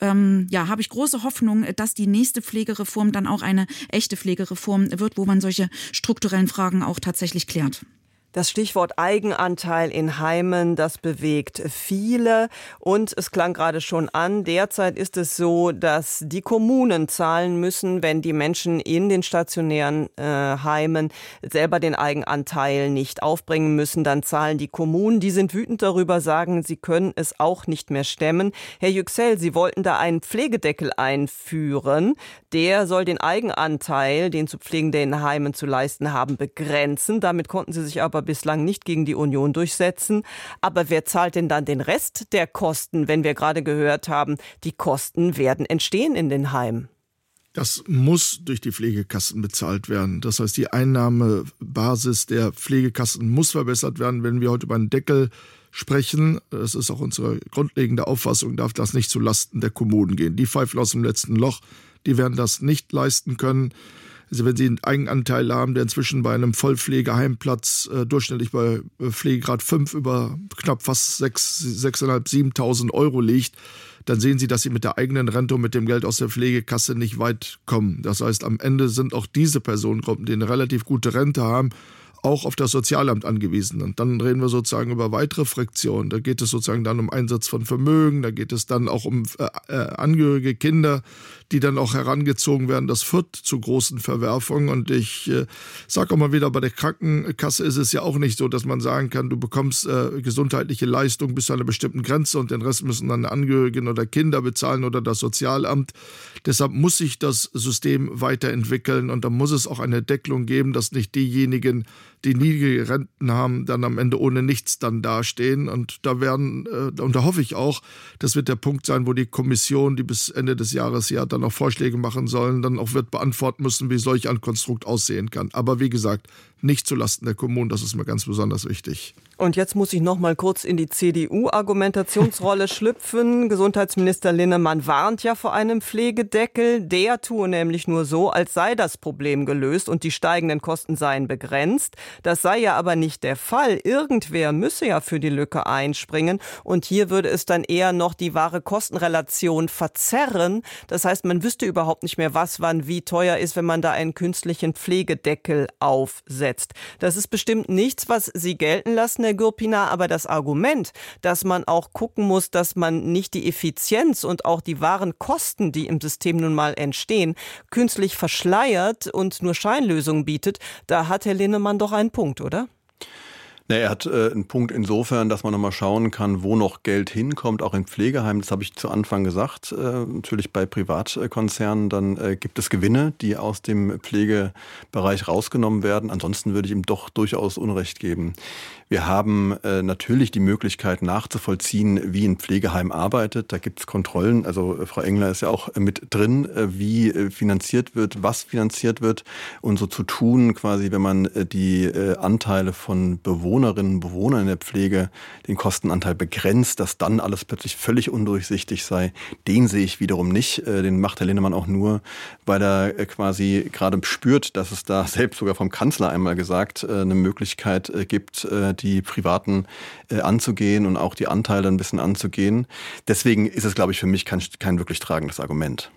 habe ich große Hoffnung, dass die nächste Pflegereform dann auch eine echte Pflegereform wird, wo man solche strukturellen Fragen auch tatsächlich klärt. Das Stichwort Eigenanteil in Heimen, das bewegt viele, und es klang gerade schon an, derzeit ist es so, dass die Kommunen zahlen müssen, wenn die Menschen in den stationären Heimen selber den Eigenanteil nicht aufbringen müssen, dann zahlen die Kommunen. Die sind wütend darüber, sagen, sie können es auch nicht mehr stemmen. Herr Yüksel, Sie wollten da einen Pflegedeckel einführen, der soll den Eigenanteil, den zu Pflegende in Heimen zu leisten haben, begrenzen. Damit konnten Sie sich aber bislang nicht gegen die Union durchsetzen. Aber wer zahlt denn dann den Rest der Kosten, wenn wir gerade gehört haben, die Kosten werden entstehen in den Heimen? Das muss durch die Pflegekassen bezahlt werden. Das heißt, die Einnahmebasis der Pflegekassen muss verbessert werden. Wenn wir heute über einen Deckel sprechen, das ist auch unsere grundlegende Auffassung, darf das nicht zulasten der Kommunen gehen. Die pfeifen aus dem letzten Loch, die werden das nicht leisten können. Also wenn Sie einen Eigenanteil haben, der inzwischen bei einem Vollpflegeheimplatz durchschnittlich bei Pflegegrad 5 über knapp fast 6.500, 7.000 Euro liegt, dann sehen Sie, dass Sie mit der eigenen Rente und mit dem Geld aus der Pflegekasse nicht weit kommen. Das heißt, am Ende sind auch diese Personengruppen, die eine relativ gute Rente haben, auch auf das Sozialamt angewiesen. Und dann reden wir sozusagen über weitere Friktionen. Da geht es sozusagen dann um Einsatz von Vermögen, da geht es dann auch um angehörige Kinder, die dann auch herangezogen werden. Das führt zu großen Verwerfungen. Und ich sage auch mal wieder, bei der Krankenkasse ist es ja auch nicht so, dass man sagen kann, du bekommst gesundheitliche Leistung bis zu einer bestimmten Grenze und den Rest müssen dann Angehörigen oder Kinder bezahlen oder das Sozialamt. Deshalb muss sich das System weiterentwickeln, und da muss es auch eine Deckelung geben, dass nicht diejenigen, die niedrige Renten haben, dann am Ende ohne nichts dann dastehen. Und da hoffe ich auch, das wird der Punkt sein, wo die Kommission, die bis Ende des Jahres ja dann auch Vorschläge machen sollen, dann auch wird beantworten müssen, wie solch ein Konstrukt aussehen kann. Aber wie gesagt, nicht zulasten der Kommunen, das ist mir ganz besonders wichtig. Und jetzt muss ich noch mal kurz in die CDU-Argumentationsrolle schlüpfen. Gesundheitsminister Linnemann warnt ja vor einem Pflegedeckel. Der tue nämlich nur so, als sei das Problem gelöst und die steigenden Kosten seien begrenzt. Das sei ja aber nicht der Fall. Irgendwer müsse ja für die Lücke einspringen. Und hier würde es dann eher noch die wahre Kostenrelation verzerren. Das heißt, man wüsste überhaupt nicht mehr, was wann wie teuer ist, wenn man da einen künstlichen Pflegedeckel aufsetzt. Das ist bestimmt nichts, was Sie gelten lassen, Herr Gürpina, aber das Argument, dass man auch gucken muss, dass man nicht die Effizienz und auch die wahren Kosten, die im System nun mal entstehen, künstlich verschleiert und nur Scheinlösungen bietet, da hat Herr Linnemann doch einen Punkt, oder? Er hat einen Punkt insofern, dass man nochmal schauen kann, wo noch Geld hinkommt, auch in Pflegeheimen. Das habe ich zu Anfang gesagt. Natürlich bei Privatkonzernen, dann gibt es Gewinne, die aus dem Pflegebereich rausgenommen werden. Ansonsten würde ich ihm doch durchaus Unrecht geben. Wir haben natürlich die Möglichkeit nachzuvollziehen, wie ein Pflegeheim arbeitet. Da gibt es Kontrollen. Also Frau Engler ist ja auch mit drin, wie finanziert wird, was finanziert wird. Und so zu tun, quasi, wenn man die Anteile von Bewohnern Bewohnerinnen und Bewohnern in der Pflege den Kostenanteil begrenzt, dass dann alles plötzlich völlig undurchsichtig sei, den sehe ich wiederum nicht. Den macht Herr Linnemann auch nur, weil er quasi gerade spürt, dass es da selbst sogar vom Kanzler einmal gesagt eine Möglichkeit gibt, die Privaten anzugehen und auch die Anteile ein bisschen anzugehen. Deswegen ist es, glaube ich, für mich kein wirklich tragendes Argument.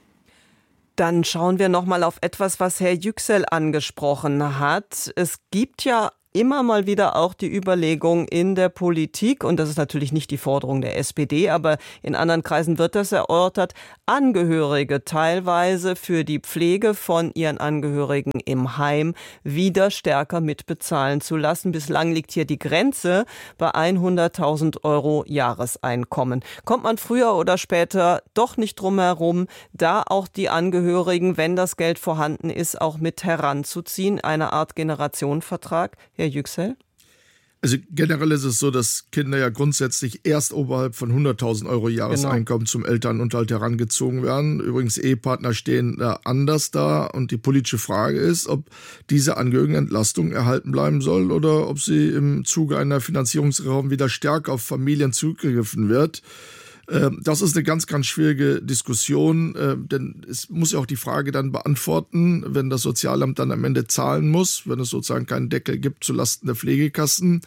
Dann schauen wir nochmal auf etwas, was Herr Yüksel angesprochen hat. Es gibt ja immer mal wieder auch die Überlegung in der Politik, und das ist natürlich nicht die Forderung der SPD, aber in anderen Kreisen wird das erörtert, Angehörige teilweise für die Pflege von ihren Angehörigen im Heim wieder stärker mitbezahlen zu lassen. Bislang liegt hier die Grenze bei 100.000 € Jahreseinkommen. Kommt man früher oder später doch nicht drum herum, da auch die Angehörigen, wenn das Geld vorhanden ist, auch mit heranzuziehen, eine Art Generationenvertrag? Herr Yüksel? Also generell ist es so, dass Kinder ja grundsätzlich erst oberhalb von 100.000 € Jahreseinkommen zum Elternunterhalt herangezogen werden. Übrigens, Ehepartner stehen da anders da. Und die politische Frage ist, ob diese Angehörigenentlastung erhalten bleiben soll oder ob sie im Zuge einer Finanzierungsreform wieder stärker auf Familien zurückgegriffen wird. Das ist eine ganz, ganz schwierige Diskussion, denn es muss ja auch die Frage dann beantworten, wenn das Sozialamt dann am Ende zahlen muss, wenn es sozusagen keinen Deckel gibt zulasten der Pflegekassen,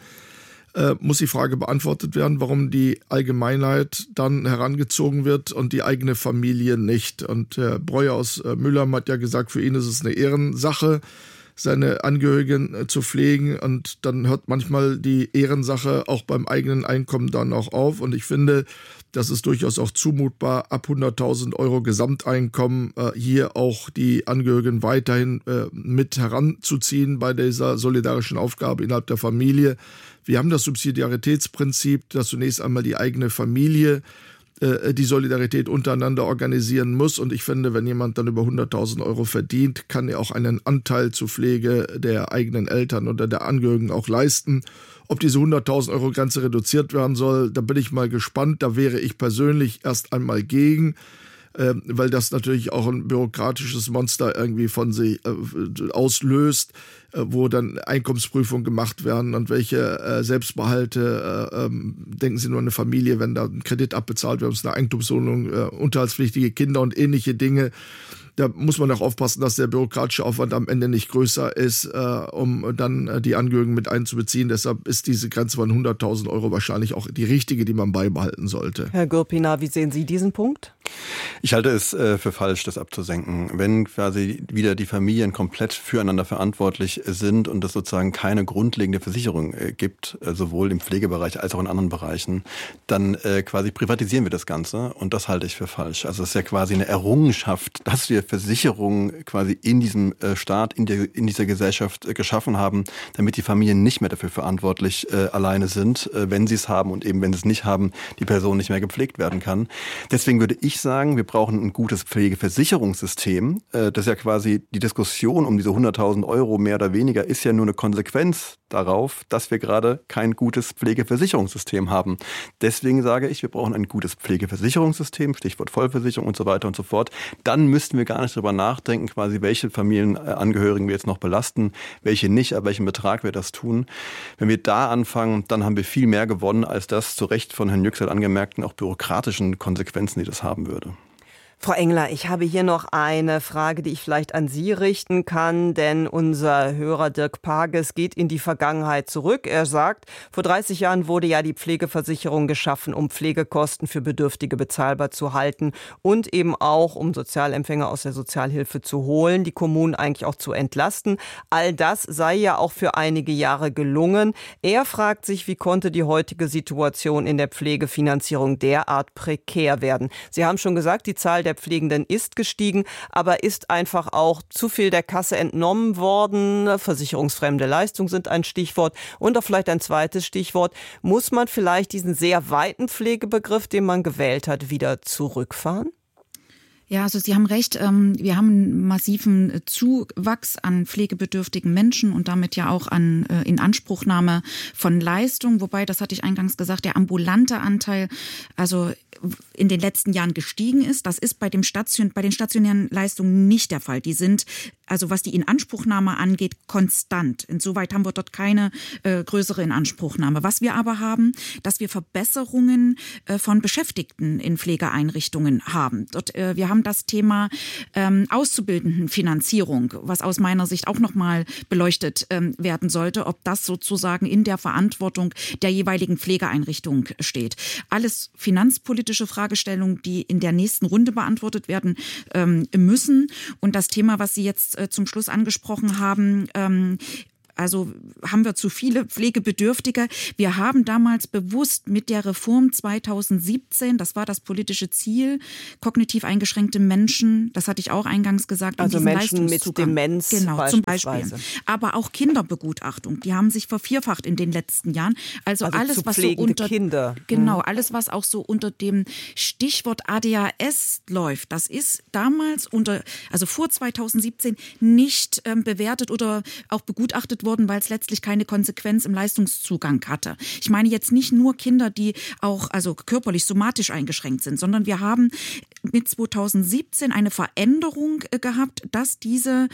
muss die Frage beantwortet werden, warum die Allgemeinheit dann herangezogen wird und die eigene Familie nicht. Und Herr Breuer aus Mülheim hat ja gesagt, für ihn ist es eine Ehrensache, seine Angehörigen zu pflegen, und dann hört manchmal die Ehrensache auch beim eigenen Einkommen dann auch auf. Und ich finde, das ist durchaus auch zumutbar, ab 100.000 € Gesamteinkommen hier auch die Angehörigen weiterhin mit heranzuziehen bei dieser solidarischen Aufgabe innerhalb der Familie. Wir haben das Subsidiaritätsprinzip, dass zunächst einmal die eigene Familie die Solidarität untereinander organisieren muss. Und ich finde, wenn jemand dann über 100.000 € verdient, kann er auch einen Anteil zur Pflege der eigenen Eltern oder der Angehörigen auch leisten. Ob diese 100.000 € Grenze reduziert werden soll, da bin ich mal gespannt. Da wäre ich persönlich erst einmal gegen, weil das natürlich auch ein bürokratisches Monster irgendwie von sich auslöst, wo dann Einkommensprüfungen gemacht werden und welche Selbstbehalte, denken Sie nur an eine Familie, wenn da ein Kredit abbezahlt wird, ist eine Eigentumswohnung, unterhaltspflichtige Kinder und ähnliche Dinge. Da muss man auch aufpassen, dass der bürokratische Aufwand am Ende nicht größer ist, um dann die Angehörigen mit einzubeziehen. Deshalb ist diese Grenze von 100.000 € wahrscheinlich auch die richtige, die man beibehalten sollte. Herr Gürpina, wie sehen Sie diesen Punkt? Ich halte es für falsch, das abzusenken. Wenn quasi wieder die Familien komplett füreinander verantwortlich sind und es sozusagen keine grundlegende Versicherung gibt, sowohl im Pflegebereich als auch in anderen Bereichen, dann quasi privatisieren wir das Ganze, und das halte ich für falsch. Also es ist ja quasi eine Errungenschaft, dass wir Versicherungen quasi in diesem Staat, in dieser Gesellschaft geschaffen haben, damit die Familien nicht mehr dafür verantwortlich alleine sind, wenn sie es haben, und eben, wenn sie es nicht haben, die Person nicht mehr gepflegt werden kann. Deswegen würde ich sagen, wir brauchen ein gutes Pflegeversicherungssystem. Das ist ja quasi die Diskussion um diese 100.000 € mehr oder weniger, ist ja nur eine Konsequenz darauf, dass wir gerade kein gutes Pflegeversicherungssystem haben. Deswegen sage ich, wir brauchen ein gutes Pflegeversicherungssystem, Stichwort Vollversicherung und so weiter und so fort. Dann müssten wir gar nicht darüber nachdenken, quasi welche Familienangehörigen wir jetzt noch belasten, welche nicht, ab welchem Betrag wir das tun. Wenn wir da anfangen, dann haben wir viel mehr gewonnen, als das zu Recht von Herrn Yüksel angemerkten auch bürokratischen Konsequenzen, die das haben würde. Frau Engler, ich habe hier noch eine Frage, die ich vielleicht an Sie richten kann, denn unser Hörer Dirk Pages geht in die Vergangenheit zurück. Er sagt, vor 30 Jahren wurde ja die Pflegeversicherung geschaffen, um Pflegekosten für Bedürftige bezahlbar zu halten und eben auch, um Sozialempfänger aus der Sozialhilfe zu holen, die Kommunen eigentlich auch zu entlasten. All das sei ja auch für einige Jahre gelungen. Er fragt sich, wie konnte die heutige Situation in der Pflegefinanzierung derart prekär werden? Sie haben schon gesagt, die Zahl der Pflegenden ist gestiegen, aber ist einfach auch zu viel der Kasse entnommen worden. Versicherungsfremde Leistungen sind ein Stichwort. Und auch vielleicht ein zweites Stichwort. Muss man vielleicht diesen sehr weiten Pflegebegriff, den man gewählt hat, wieder zurückfahren? Ja, also Sie haben recht. Wir haben einen massiven Zuwachs an pflegebedürftigen Menschen und damit ja auch an Inanspruchnahme von Leistung. Wobei, das hatte ich eingangs gesagt, der ambulante Anteil, also in den letzten Jahren gestiegen ist. Das ist bei den stationären Leistungen nicht der Fall. Die sind, also was die Inanspruchnahme angeht, konstant. Insoweit haben wir dort keine größere Inanspruchnahme. Was wir aber haben, dass wir Verbesserungen von Beschäftigten in Pflegeeinrichtungen haben. Wir haben das Thema Auszubildendenfinanzierung, was aus meiner Sicht auch nochmal beleuchtet werden sollte, ob das sozusagen in der Verantwortung der jeweiligen Pflegeeinrichtung steht. Alles finanzpolitische Fragestellungen, die in der nächsten Runde beantwortet werden müssen. Und das Thema, was Sie jetzt zum Schluss angesprochen haben, also haben wir zu viele Pflegebedürftige. Wir haben damals bewusst mit der Reform 2017, das war das politische Ziel, kognitiv eingeschränkte Menschen, das hatte ich auch eingangs gesagt, also Menschen mit Demenz, genau, zum Beispiel. Aber auch Kinderbegutachtung, die haben sich vervierfacht in den letzten Jahren. Also alles, was so unter Kinder. Genau, alles, was auch so unter dem Stichwort ADHS läuft, das ist damals vor 2017 nicht bewertet oder auch begutachtet worden, weil es letztlich keine Konsequenz im Leistungszugang hatte. Ich meine jetzt nicht nur Kinder, die auch körperlich somatisch eingeschränkt sind, sondern wir haben mit 2017 eine Veränderung gehabt, dass diese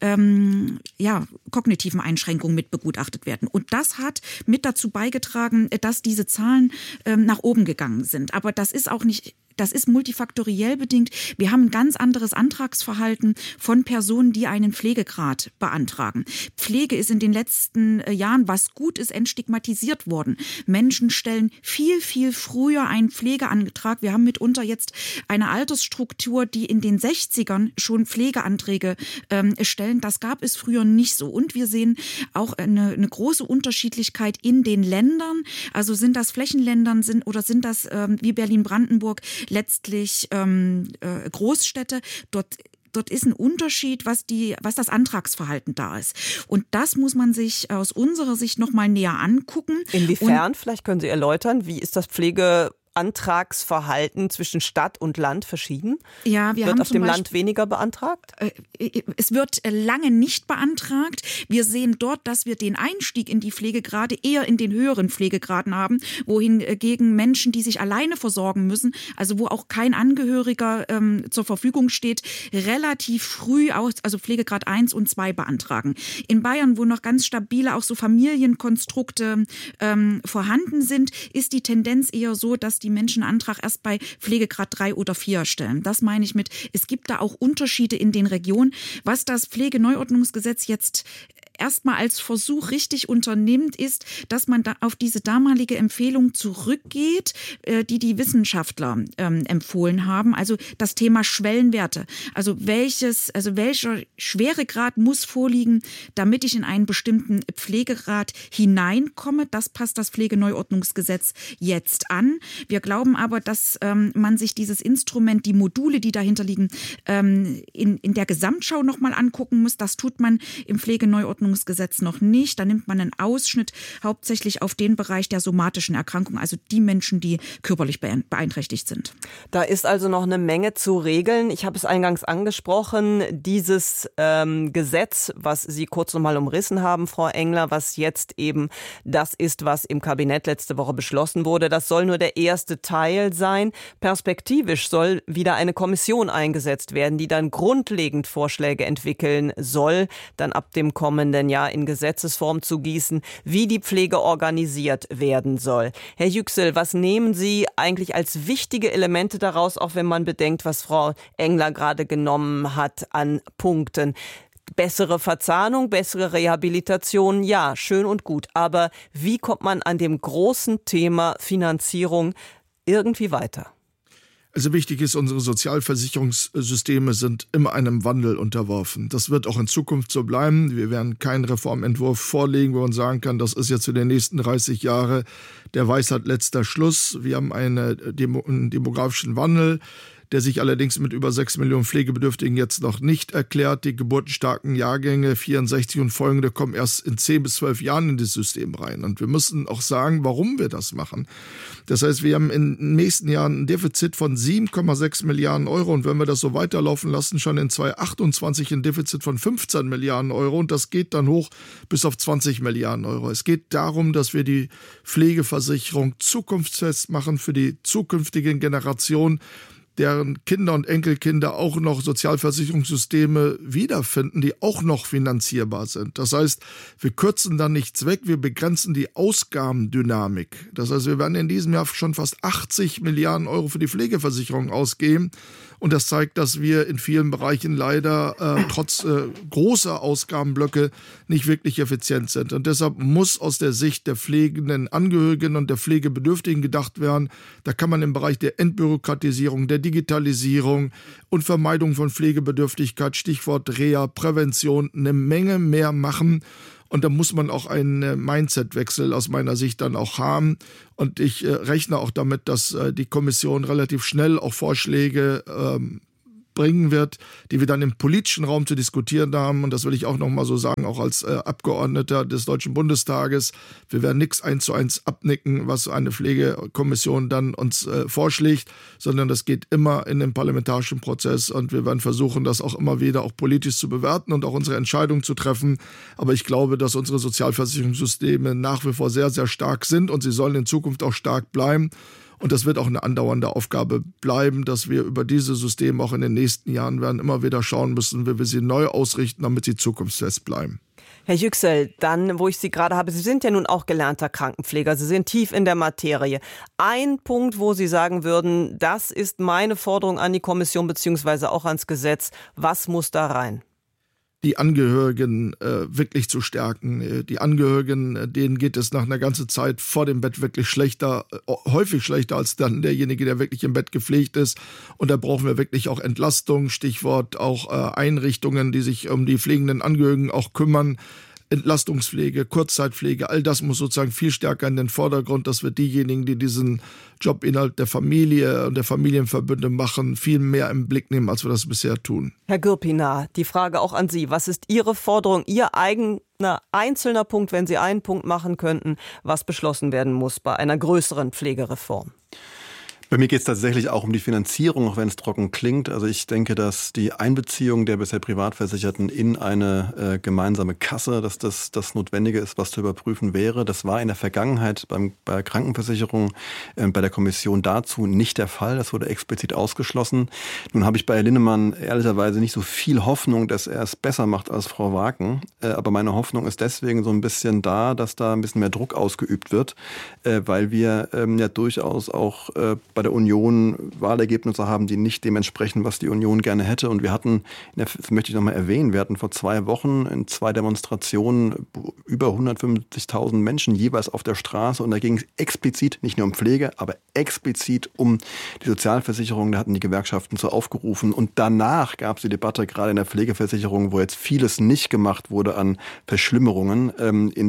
kognitiven Einschränkungen mit begutachtet werden. Und das hat mit dazu beigetragen, dass diese Zahlen nach oben gegangen sind. Aber das ist auch nicht... Das ist multifaktoriell bedingt. Wir haben ein ganz anderes Antragsverhalten von Personen, die einen Pflegegrad beantragen. Pflege ist in den letzten Jahren, was gut ist, entstigmatisiert worden. Menschen stellen viel, viel früher einen Pflegeantrag. Wir haben mitunter jetzt eine Altersstruktur, die in den 60ern schon Pflegeanträge stellen. Das gab es früher nicht so. Und wir sehen auch eine große Unterschiedlichkeit in den Ländern. Also sind das Flächenländern sind das wie Berlin-Brandenburg letztlich Großstädte. Dort ist ein Unterschied, was das Antragsverhalten da ist. Und das muss man sich aus unserer Sicht noch mal näher angucken. Inwiefern? Vielleicht können Sie erläutern, wie ist das Pflegeantragsverhalten zwischen Stadt und Land verschieden? Ja, wird auf dem Land weniger beantragt? Es wird lange nicht beantragt. Wir sehen dort, dass wir den Einstieg in die Pflegegrade eher in den höheren Pflegegraden haben, wohingegen Menschen, die sich alleine versorgen müssen, also wo auch kein Angehöriger zur Verfügung steht, relativ früh also Pflegegrad 1 und 2 beantragen. In Bayern, wo noch ganz stabile auch so Familienkonstrukte vorhanden sind, ist die Tendenz eher so, dass die Menschen einen Antrag erst bei Pflegegrad 3 oder 4 stellen. Das meine ich mit, es gibt da auch Unterschiede in den Regionen. Was das Pflegeneuordnungsgesetz jetzt erstmal als Versuch richtig unternimmt, ist, dass man da auf diese damalige Empfehlung zurückgeht, die Wissenschaftler empfohlen haben. Also das Thema Schwellenwerte. Also welcher Schweregrad muss vorliegen, damit ich in einen bestimmten Pflegegrad hineinkomme. Das passt das Pflegeneuordnungsgesetz jetzt an. Wir glauben aber, dass man sich dieses Instrument, die Module, die dahinter liegen, in der Gesamtschau nochmal angucken muss. Das tut man im Pflegeneuordnungsgesetz noch nicht. Da nimmt man einen Ausschnitt hauptsächlich auf den Bereich der somatischen Erkrankung, also die Menschen, die körperlich beeinträchtigt sind. Da ist also noch eine Menge zu regeln. Ich habe es eingangs angesprochen, dieses Gesetz, was Sie kurz noch mal umrissen haben, Frau Engler, was jetzt eben das ist, was im Kabinett letzte Woche beschlossen wurde, das soll nur der erste Teil sein. Perspektivisch soll wieder eine Kommission eingesetzt werden, die dann grundlegend Vorschläge entwickeln soll, dann ab dem kommenden Jahr in Gesetzesform zu gießen, wie die Pflege organisiert werden soll. Herr Yüksel, was nehmen Sie eigentlich als wichtige Elemente daraus, auch wenn man bedenkt, was Frau Engler gerade genommen hat an Punkten? Bessere Verzahnung, bessere Rehabilitation, ja, schön und gut. Aber wie kommt man an dem großen Thema Finanzierung irgendwie weiter? Also wichtig ist, unsere Sozialversicherungssysteme sind immer einem Wandel unterworfen. Das wird auch in Zukunft so bleiben. Wir werden keinen Reformentwurf vorlegen, wo man sagen kann, das ist jetzt für die nächsten 30 Jahre der Weisheit letzter Schluss. Wir haben einen demografischen Wandel, der sich allerdings mit über 6 Millionen Pflegebedürftigen jetzt noch nicht erklärt. Die geburtenstarken Jahrgänge 64 und folgende kommen erst in 10 bis 12 Jahren in das System rein. Und wir müssen auch sagen, warum wir das machen. Das heißt, wir haben in den nächsten Jahren ein Defizit von 7,6 Milliarden Euro. Und wenn wir das so weiterlaufen lassen, schon in 2028 ein Defizit von 15 Milliarden Euro. Und das geht dann hoch bis auf 20 Milliarden Euro. Es geht darum, dass wir die Pflegeversicherung zukunftsfest machen für die zukünftigen Generationen, deren Kinder und Enkelkinder auch noch Sozialversicherungssysteme wiederfinden, die auch noch finanzierbar sind. Das heißt, wir kürzen da nichts weg, wir begrenzen die Ausgabendynamik. Das heißt, wir werden in diesem Jahr schon fast 80 Milliarden Euro für die Pflegeversicherung ausgeben. Und das zeigt, dass wir in vielen Bereichen leider trotz großer Ausgabenblöcke nicht wirklich effizient sind. Und deshalb muss aus der Sicht der pflegenden Angehörigen und der Pflegebedürftigen gedacht werden. Da kann man im Bereich der Entbürokratisierung, der Digitalisierung und Vermeidung von Pflegebedürftigkeit, Stichwort Reha, Prävention, eine Menge mehr machen. Und da muss man auch einen Mindset-Wechsel aus meiner Sicht dann auch haben. Und ich rechne auch damit, dass die Kommission relativ schnell auch Vorschläge bringen wird, die wir dann im politischen Raum zu diskutieren haben. Und das will ich auch noch mal so sagen, auch als Abgeordneter des Deutschen Bundestages. Wir werden nichts 1:1 abnicken, was eine Pflegekommission dann uns vorschlägt, sondern das geht immer in den parlamentarischen Prozess. Und wir werden versuchen, das auch immer wieder auch politisch zu bewerten und auch unsere Entscheidungen zu treffen. Aber ich glaube, dass unsere Sozialversicherungssysteme nach wie vor sehr, sehr stark sind und sie sollen in Zukunft auch stark bleiben. Und das wird auch eine andauernde Aufgabe bleiben, dass wir über diese Systeme auch in den nächsten Jahren werden immer wieder schauen müssen, wie wir sie neu ausrichten, damit sie zukunftsfest bleiben. Herr Yüksel, dann, wo ich Sie gerade habe, Sie sind ja nun auch gelernter Krankenpfleger, Sie sind tief in der Materie. Ein Punkt, wo Sie sagen würden, das ist meine Forderung an die Kommission beziehungsweise auch ans Gesetz, was muss da rein? Die Angehörigen wirklich zu stärken. Die Angehörigen, denen geht es nach einer ganzen Zeit vor dem Bett wirklich schlechter, häufig schlechter als dann derjenige, der wirklich im Bett gepflegt ist. Und da brauchen wir wirklich auch Entlastung, Stichwort auch Einrichtungen, die sich um die pflegenden Angehörigen auch kümmern. Entlastungspflege, Kurzzeitpflege, all das muss sozusagen viel stärker in den Vordergrund, dass wir diejenigen, die diesen Job innerhalb der Familie und der Familienverbünde machen, viel mehr im Blick nehmen, als wir das bisher tun. Herr Gürpina, die Frage auch an Sie. Was ist Ihre Forderung, Ihr eigener einzelner Punkt, wenn Sie einen Punkt machen könnten, was beschlossen werden muss bei einer größeren Pflegereform? Bei mir geht es tatsächlich auch um die Finanzierung, auch wenn es trocken klingt. Also ich denke, dass die Einbeziehung der bisher Privatversicherten in eine gemeinsame Kasse, dass das Notwendige ist, was zu überprüfen wäre. Das war in der Vergangenheit bei Krankenversicherung bei der Kommission dazu nicht der Fall. Das wurde explizit ausgeschlossen. Nun habe ich bei Herrn Linnemann ehrlicherweise nicht so viel Hoffnung, dass er es besser macht als Frau Waken. Aber meine Hoffnung ist deswegen so ein bisschen da, dass da ein bisschen mehr Druck ausgeübt wird, weil wir ja durchaus auch bei der Union Wahlergebnisse haben, die nicht dem entsprechen, was die Union gerne hätte. Und wir hatten, das möchte ich nochmal erwähnen, wir hatten vor 2 Wochen in 2 Demonstrationen über 150.000 Menschen jeweils auf der Straße. Und da ging es explizit, nicht nur um Pflege, aber explizit um die Sozialversicherung. Da hatten die Gewerkschaften so aufgerufen. Und danach gab es die Debatte gerade in der Pflegeversicherung, wo jetzt vieles nicht gemacht wurde an Verschlimmerungen im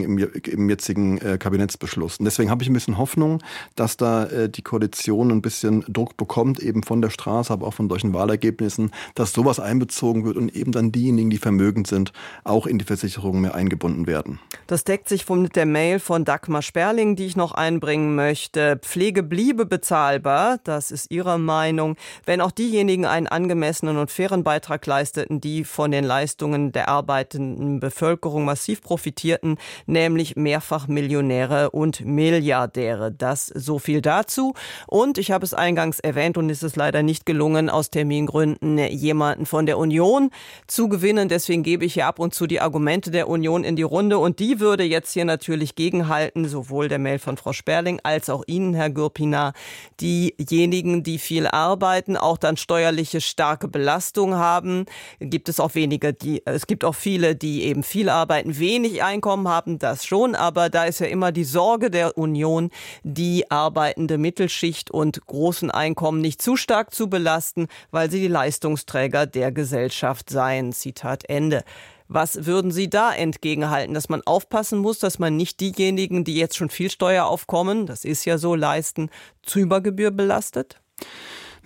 jetzigen Kabinettsbeschluss. Und deswegen habe ich ein bisschen Hoffnung, dass da die Koalition ein bisschen Druck bekommt, eben von der Straße, aber auch von solchen Wahlergebnissen, dass sowas einbezogen wird und eben dann diejenigen, die vermögend sind, auch in die Versicherung mehr eingebunden werden. Das deckt sich mit der Mail von Dagmar Sperling, die ich noch einbringen möchte. Pflege bliebe bezahlbar, das ist ihre Meinung, wenn auch diejenigen einen angemessenen und fairen Beitrag leisteten, die von den Leistungen der arbeitenden Bevölkerung massiv profitierten, nämlich Mehrfachmillionäre und Milliardäre. Das so viel dazu. Und ich habe es eingangs erwähnt und es ist leider nicht gelungen, aus Termingründen jemanden von der Union zu gewinnen. Deswegen gebe ich hier ab und zu die Argumente der Union in die Runde. Und die würde jetzt hier natürlich gegenhalten, sowohl der Mail von Frau Sperling als auch Ihnen, Herr Gürpina. Diejenigen, die viel arbeiten, auch dann steuerliche starke Belastung haben, gibt es auch wenige. Es gibt auch viele, die eben viel arbeiten, wenig Einkommen haben, das schon. Aber da ist ja immer die Sorge der Union, die arbeitende Mittelschicht und großen Einkommen nicht zu stark zu belasten, weil sie die Leistungsträger der Gesellschaft seien. Zitat Ende. Was würden Sie da entgegenhalten, dass man aufpassen muss, dass man nicht diejenigen, die jetzt schon viel Steueraufkommen, das ist ja so, leisten, zu Übergebühr belastet?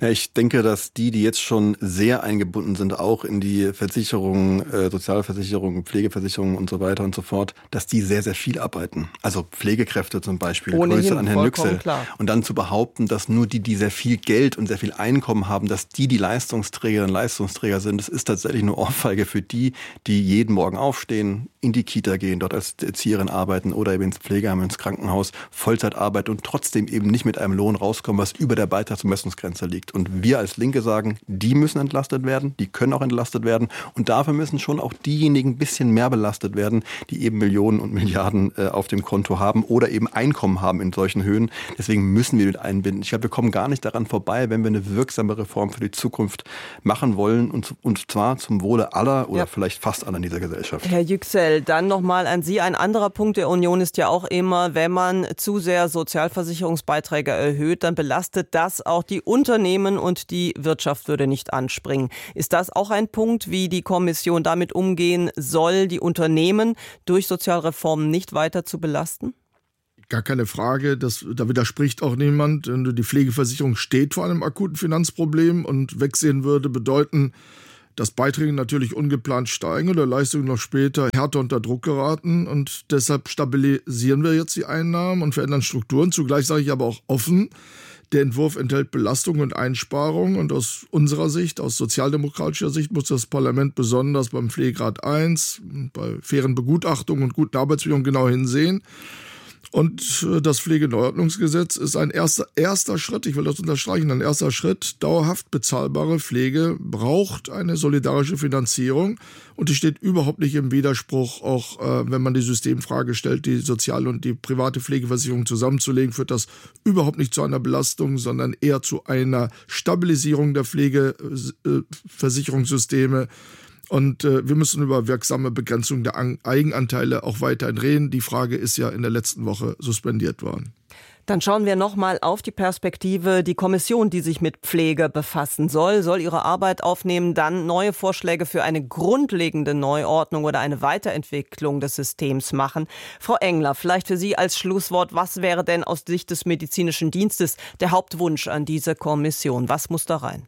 Ja, ich denke, dass die jetzt schon sehr eingebunden sind, auch in die Versicherungen, Sozialversicherungen, Pflegeversicherungen und so weiter und so fort, dass die sehr, sehr viel arbeiten. Also Pflegekräfte zum Beispiel, Grüße an Herrn Yüksel. Klar. Und dann zu behaupten, dass nur die sehr viel Geld und sehr viel Einkommen haben, dass die Leistungsträgerinnen und Leistungsträger sind, das ist tatsächlich eine Ohrfeige für die jeden Morgen aufstehen, in die Kita gehen, dort als Erzieherin arbeiten oder eben ins Pflegeheim, ins Krankenhaus, Vollzeit arbeiten und trotzdem eben nicht mit einem Lohn rauskommen, was über der Beitragsbemessungsgrenze liegt. Und wir als Linke sagen, die müssen entlastet werden, die können auch entlastet werden und dafür müssen schon auch diejenigen ein bisschen mehr belastet werden, die eben Millionen und Milliarden auf dem Konto haben oder eben Einkommen haben in solchen Höhen. Deswegen müssen wir mit einbinden. Ich glaube, wir kommen gar nicht daran vorbei, wenn wir eine wirksame Reform für die Zukunft machen wollen und zwar zum Wohle aller oder vielleicht fast aller in dieser Gesellschaft. Herr Yüksel, dann nochmal an Sie. Ein anderer Punkt der Union ist ja auch immer, wenn man zu sehr Sozialversicherungsbeiträge erhöht, dann belastet das auch die Unternehmen und die Wirtschaft würde nicht anspringen. Ist das auch ein Punkt, wie die Kommission damit umgehen soll, die Unternehmen durch Sozialreformen nicht weiter zu belasten? Gar keine Frage, da widerspricht auch niemand. Die Pflegeversicherung steht vor einem akuten Finanzproblem und wegsehen würde bedeuten, dass Beiträge natürlich ungeplant steigen oder Leistungen noch später härter unter Druck geraten. Und deshalb stabilisieren wir jetzt die Einnahmen und verändern Strukturen. Zugleich sage ich aber auch offen, der Entwurf enthält Belastungen und Einsparungen. Und aus unserer Sicht, aus sozialdemokratischer Sicht, muss das Parlament besonders beim Pflegegrad 1, bei fairen Begutachtungen und guten Arbeitsbedingungen genau hinsehen. Und das Pflegeneuordnungsgesetz ist ein erster Schritt, ich will das unterstreichen, ein erster Schritt. Dauerhaft bezahlbare Pflege braucht eine solidarische Finanzierung und die steht überhaupt nicht im Widerspruch, auch wenn man die Systemfrage stellt, die soziale und die private Pflegeversicherung zusammenzulegen, führt das überhaupt nicht zu einer Belastung, sondern eher zu einer Stabilisierung der Pflegeversicherungssysteme. Und wir müssen über wirksame Begrenzung der Eigenanteile auch weiterhin reden. Die Frage ist ja in der letzten Woche suspendiert worden. Dann schauen wir nochmal auf die Perspektive. Die Kommission, die sich mit Pflege befassen soll ihre Arbeit aufnehmen, dann neue Vorschläge für eine grundlegende Neuordnung oder eine Weiterentwicklung des Systems machen. Frau Engler, vielleicht für Sie als Schlusswort, was wäre denn aus Sicht des medizinischen Dienstes der Hauptwunsch an diese Kommission? Was muss da rein?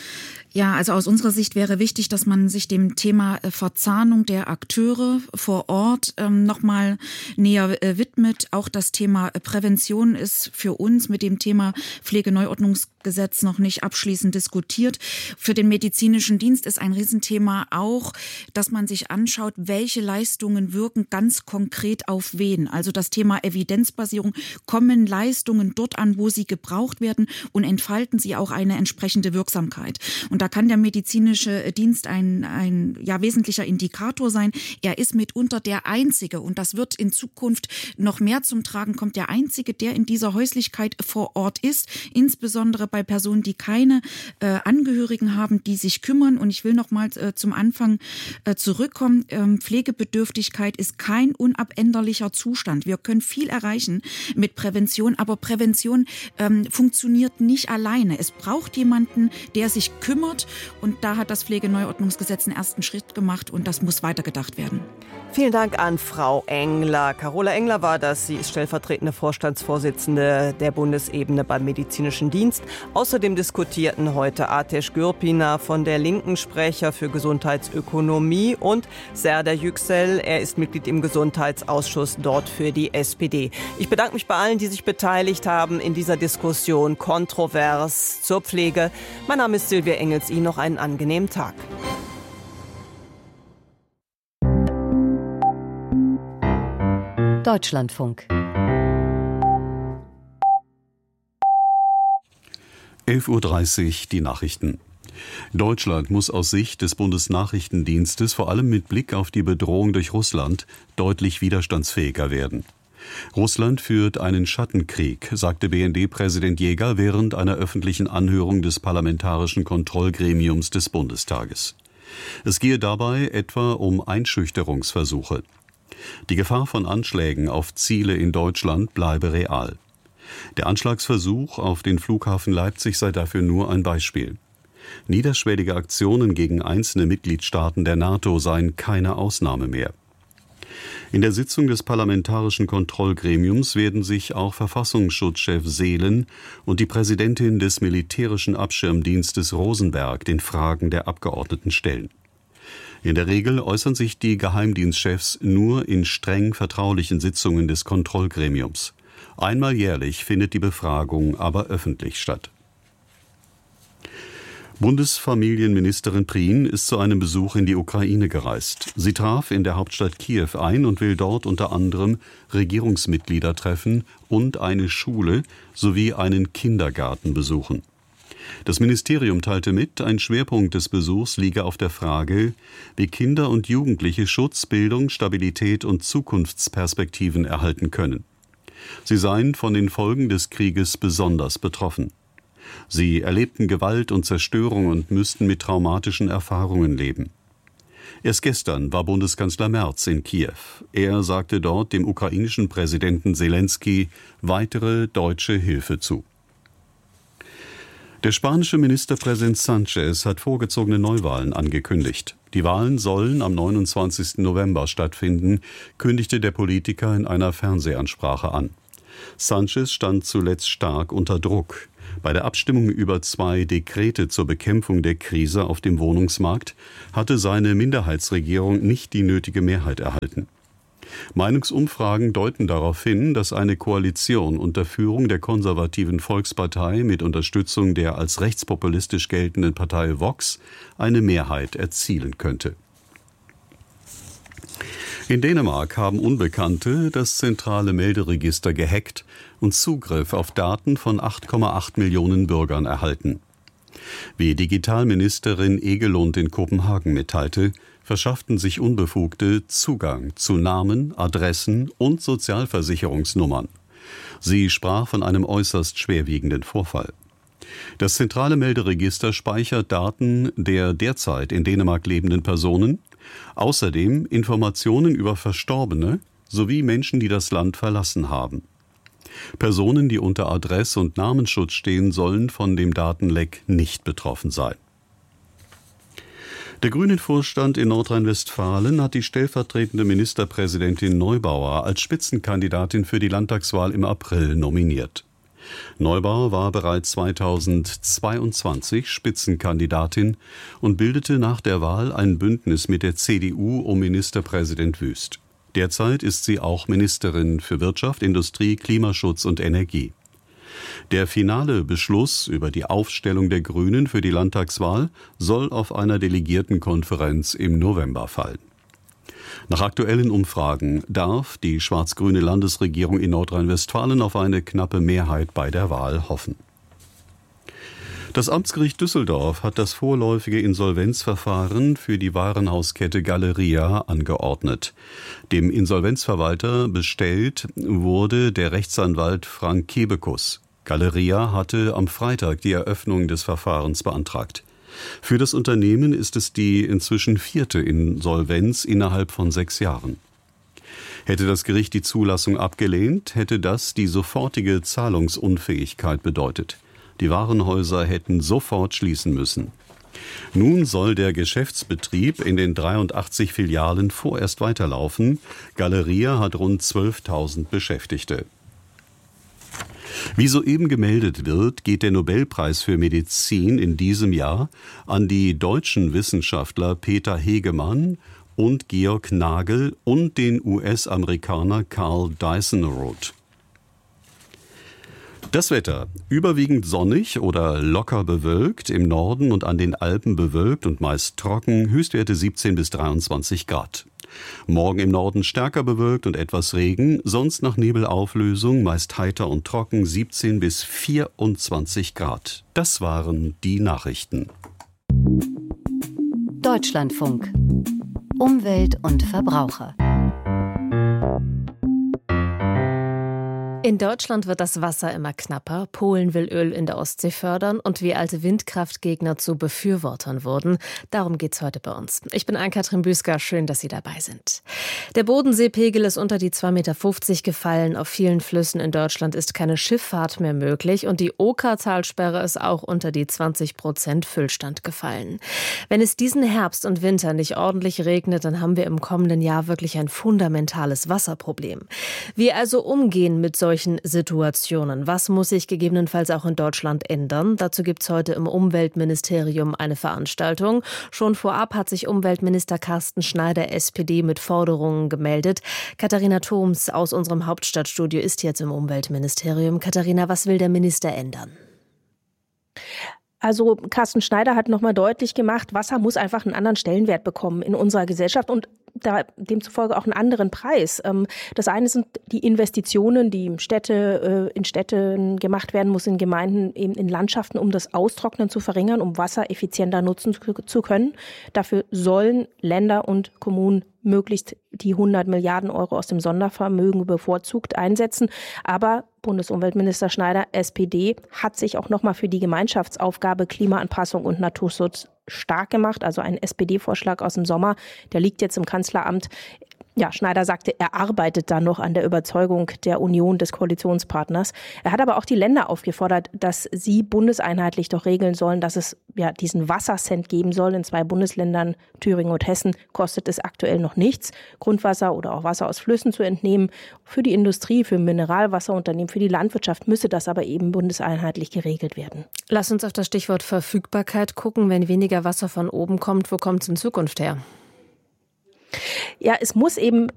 Ja, also aus unserer Sicht wäre wichtig, dass man sich dem Thema Verzahnung der Akteure vor Ort nochmal näher widmet. Auch das Thema Prävention ist für uns mit dem Thema Pflegeneuordnungsgesetz noch nicht abschließend diskutiert. Für den medizinischen Dienst ist ein Riesenthema auch, dass man sich anschaut, welche Leistungen wirken ganz konkret auf wen. Also das Thema Evidenzbasierung. Kommen Leistungen dort an, wo sie gebraucht werden und entfalten sie auch eine entsprechende Wirksamkeit? Und da kann der medizinische Dienst ein wesentlicher Indikator sein. Er ist mitunter der Einzige, und das wird in Zukunft noch mehr zum Tragen kommen, der Einzige, der in dieser Häuslichkeit vor Ort ist, insbesondere bei Personen, die keine Angehörigen haben, die sich kümmern. Und ich will noch mal zum Anfang zurückkommen. Pflegebedürftigkeit ist kein unabänderlicher Zustand. Wir können viel erreichen mit Prävention, aber Prävention funktioniert nicht alleine. Es braucht jemanden, der sich kümmert. Und da hat das Pflegeneuordnungsgesetz einen ersten Schritt gemacht und das muss weitergedacht werden. Vielen Dank an Frau Engler. Carola Engler war das. Sie ist stellvertretende Vorstandsvorsitzende der Bundesebene beim Medizinischen Dienst. Außerdem diskutierten heute Ateş Gürpınar von der Linken, Sprecher für Gesundheitsökonomie, und Serdar Yüksel. Er ist Mitglied im Gesundheitsausschuss dort für die SPD. Ich bedanke mich bei allen, die sich beteiligt haben in dieser Diskussion kontrovers zur Pflege. Mein Name ist Silvia Engels. Ihnen noch einen angenehmen Tag. Deutschlandfunk. 11:30 Uhr die Nachrichten. Deutschland muss aus Sicht des Bundesnachrichtendienstes vor allem mit Blick auf die Bedrohung durch Russland deutlich widerstandsfähiger werden. Russland führt einen Schattenkrieg, sagte BND-Präsident Jäger während einer öffentlichen Anhörung des Parlamentarischen Kontrollgremiums des Bundestages. Es gehe dabei etwa um Einschüchterungsversuche. Die Gefahr von Anschlägen auf Ziele in Deutschland bleibe real. Der Anschlagsversuch auf den Flughafen Leipzig sei dafür nur ein Beispiel. Niederschwellige Aktionen gegen einzelne Mitgliedstaaten der NATO seien keine Ausnahme mehr. In der Sitzung des Parlamentarischen Kontrollgremiums werden sich auch Verfassungsschutzchef Seelen und die Präsidentin des militärischen Abschirmdienstes Rosenberg den Fragen der Abgeordneten stellen. In der Regel äußern sich die Geheimdienstchefs nur in streng vertraulichen Sitzungen des Kontrollgremiums. Einmal jährlich findet die Befragung aber öffentlich statt. Bundesfamilienministerin Prien ist zu einem Besuch in die Ukraine gereist. Sie traf in der Hauptstadt Kiew ein und will dort unter anderem Regierungsmitglieder treffen und eine Schule sowie einen Kindergarten besuchen. Das Ministerium teilte mit, ein Schwerpunkt des Besuchs liege auf der Frage, wie Kinder und Jugendliche Schutz, Bildung, Stabilität und Zukunftsperspektiven erhalten können. Sie seien von den Folgen des Krieges besonders betroffen. Sie erlebten Gewalt und Zerstörung und müssten mit traumatischen Erfahrungen leben. Erst gestern war Bundeskanzler Merz in Kiew. Er sagte dort dem ukrainischen Präsidenten Selenskyj weitere deutsche Hilfe zu. Der spanische Ministerpräsident Sánchez hat vorgezogene Neuwahlen angekündigt. Die Wahlen sollen am 29. November stattfinden, kündigte der Politiker in einer Fernsehansprache an. Sánchez stand zuletzt stark unter Druck. Bei der Abstimmung über 2 Dekrete zur Bekämpfung der Krise auf dem Wohnungsmarkt hatte seine Minderheitsregierung nicht die nötige Mehrheit erhalten. Meinungsumfragen deuten darauf hin, dass eine Koalition unter Führung der konservativen Volkspartei mit Unterstützung der als rechtspopulistisch geltenden Partei Vox eine Mehrheit erzielen könnte. In Dänemark haben Unbekannte das zentrale Melderegister gehackt und Zugriff auf Daten von 8,8 Millionen Bürgern erhalten. Wie Digitalministerin Egelund in Kopenhagen mitteilte, verschafften sich Unbefugte Zugang zu Namen, Adressen und Sozialversicherungsnummern. Sie sprach von einem äußerst schwerwiegenden Vorfall. Das zentrale Melderegister speichert Daten der derzeit in Dänemark lebenden Personen, außerdem Informationen über Verstorbene sowie Menschen, die das Land verlassen haben. Personen, die unter Adress- und Namensschutz stehen, sollen von dem Datenleck nicht betroffen sein. Der Grünen-Vorstand in Nordrhein-Westfalen hat die stellvertretende Ministerpräsidentin Neubauer als Spitzenkandidatin für die Landtagswahl im April nominiert. Neubauer war bereits 2022 Spitzenkandidatin und bildete nach der Wahl ein Bündnis mit der CDU um Ministerpräsident Wüst. Derzeit ist sie auch Ministerin für Wirtschaft, Industrie, Klimaschutz und Energie. Der finale Beschluss über die Aufstellung der Grünen für die Landtagswahl soll auf einer Delegiertenkonferenz im November fallen. Nach aktuellen Umfragen darf die schwarz-grüne Landesregierung in Nordrhein-Westfalen auf eine knappe Mehrheit bei der Wahl hoffen. Das Amtsgericht Düsseldorf hat das vorläufige Insolvenzverfahren für die Warenhauskette Galeria angeordnet. Dem Insolvenzverwalter bestellt wurde der Rechtsanwalt Frank Kebekus. Galeria hatte am Freitag die Eröffnung des Verfahrens beantragt. Für das Unternehmen ist es die inzwischen 4. Insolvenz innerhalb von 6 Jahren. Hätte das Gericht die Zulassung abgelehnt, hätte das die sofortige Zahlungsunfähigkeit bedeutet. Die Warenhäuser hätten sofort schließen müssen. Nun soll der Geschäftsbetrieb in den 83 Filialen vorerst weiterlaufen. Galeria hat rund 12.000 Beschäftigte. Wie soeben gemeldet wird, geht der Nobelpreis für Medizin in diesem Jahr an die deutschen Wissenschaftler Peter Hegemann und Georg Nagel und den US-Amerikaner Carl Dyson-Roth. Das Wetter: überwiegend sonnig oder locker bewölkt, im Norden und an den Alpen bewölkt und meist trocken, Höchstwerte 17 bis 23 Grad. Morgen im Norden stärker bewölkt und etwas Regen, sonst nach Nebelauflösung, meist heiter und trocken, 17 bis 24 Grad. Das waren die Nachrichten. Deutschlandfunk. Umwelt und Verbraucher. In Deutschland wird das Wasser immer knapper. Polen will Öl in der Ostsee fördern und wie alte Windkraftgegner zu Befürwortern wurden. Darum geht's heute bei uns. Ich bin Ann-Kathrin Büsker. Schön, dass Sie dabei sind. Der Bodenseepegel ist unter die 2,50 Meter gefallen. Auf vielen Flüssen in Deutschland ist keine Schifffahrt mehr möglich und die Okertalsperre ist auch unter die 20% Füllstand gefallen. Wenn es diesen Herbst und Winter nicht ordentlich regnet, dann haben wir im kommenden Jahr wirklich ein fundamentales Wasserproblem. Wie also umgehen mit solchen Situationen? Was muss sich gegebenenfalls auch in Deutschland ändern? Dazu gibt es heute im Umweltministerium eine Veranstaltung. Schon vorab hat sich Umweltminister Carsten Schneider, SPD, mit Forderungen gemeldet. Katharina Thoms aus unserem Hauptstadtstudio ist jetzt im Umweltministerium. Katharina, was will der Minister ändern? Also Carsten Schneider hat nochmal deutlich gemacht, Wasser muss einfach einen anderen Stellenwert bekommen in unserer Gesellschaft und demzufolge auch einen anderen Preis. Das eine sind die Investitionen, die in Städten gemacht werden muss, in Gemeinden, eben in Landschaften, um das Austrocknen zu verringern, um Wasser effizienter nutzen zu können. Dafür sollen Länder und Kommunen möglichst die 100 Milliarden Euro aus dem Sondervermögen bevorzugt einsetzen. Aber Bundesumweltminister Schneider, SPD, hat sich auch nochmal für die Gemeinschaftsaufgabe Klimaanpassung und Naturschutz stark gemacht. Also ein SPD-Vorschlag aus dem Sommer, der liegt jetzt im Kanzleramt. Ja, Schneider sagte, er arbeitet da noch an der Überzeugung der Union des Koalitionspartners. Er hat aber auch die Länder aufgefordert, dass sie bundeseinheitlich doch regeln sollen, dass es ja diesen Wassercent geben soll. In 2 Bundesländern, Thüringen und Hessen, kostet es aktuell noch nichts, Grundwasser oder auch Wasser aus Flüssen zu entnehmen. Für die Industrie, für Mineralwasserunternehmen, für die Landwirtschaft müsse das aber eben bundeseinheitlich geregelt werden. Lass uns auf das Stichwort Verfügbarkeit gucken. Wenn weniger Wasser von oben kommt, wo kommt es in Zukunft her? Ja, es muss eben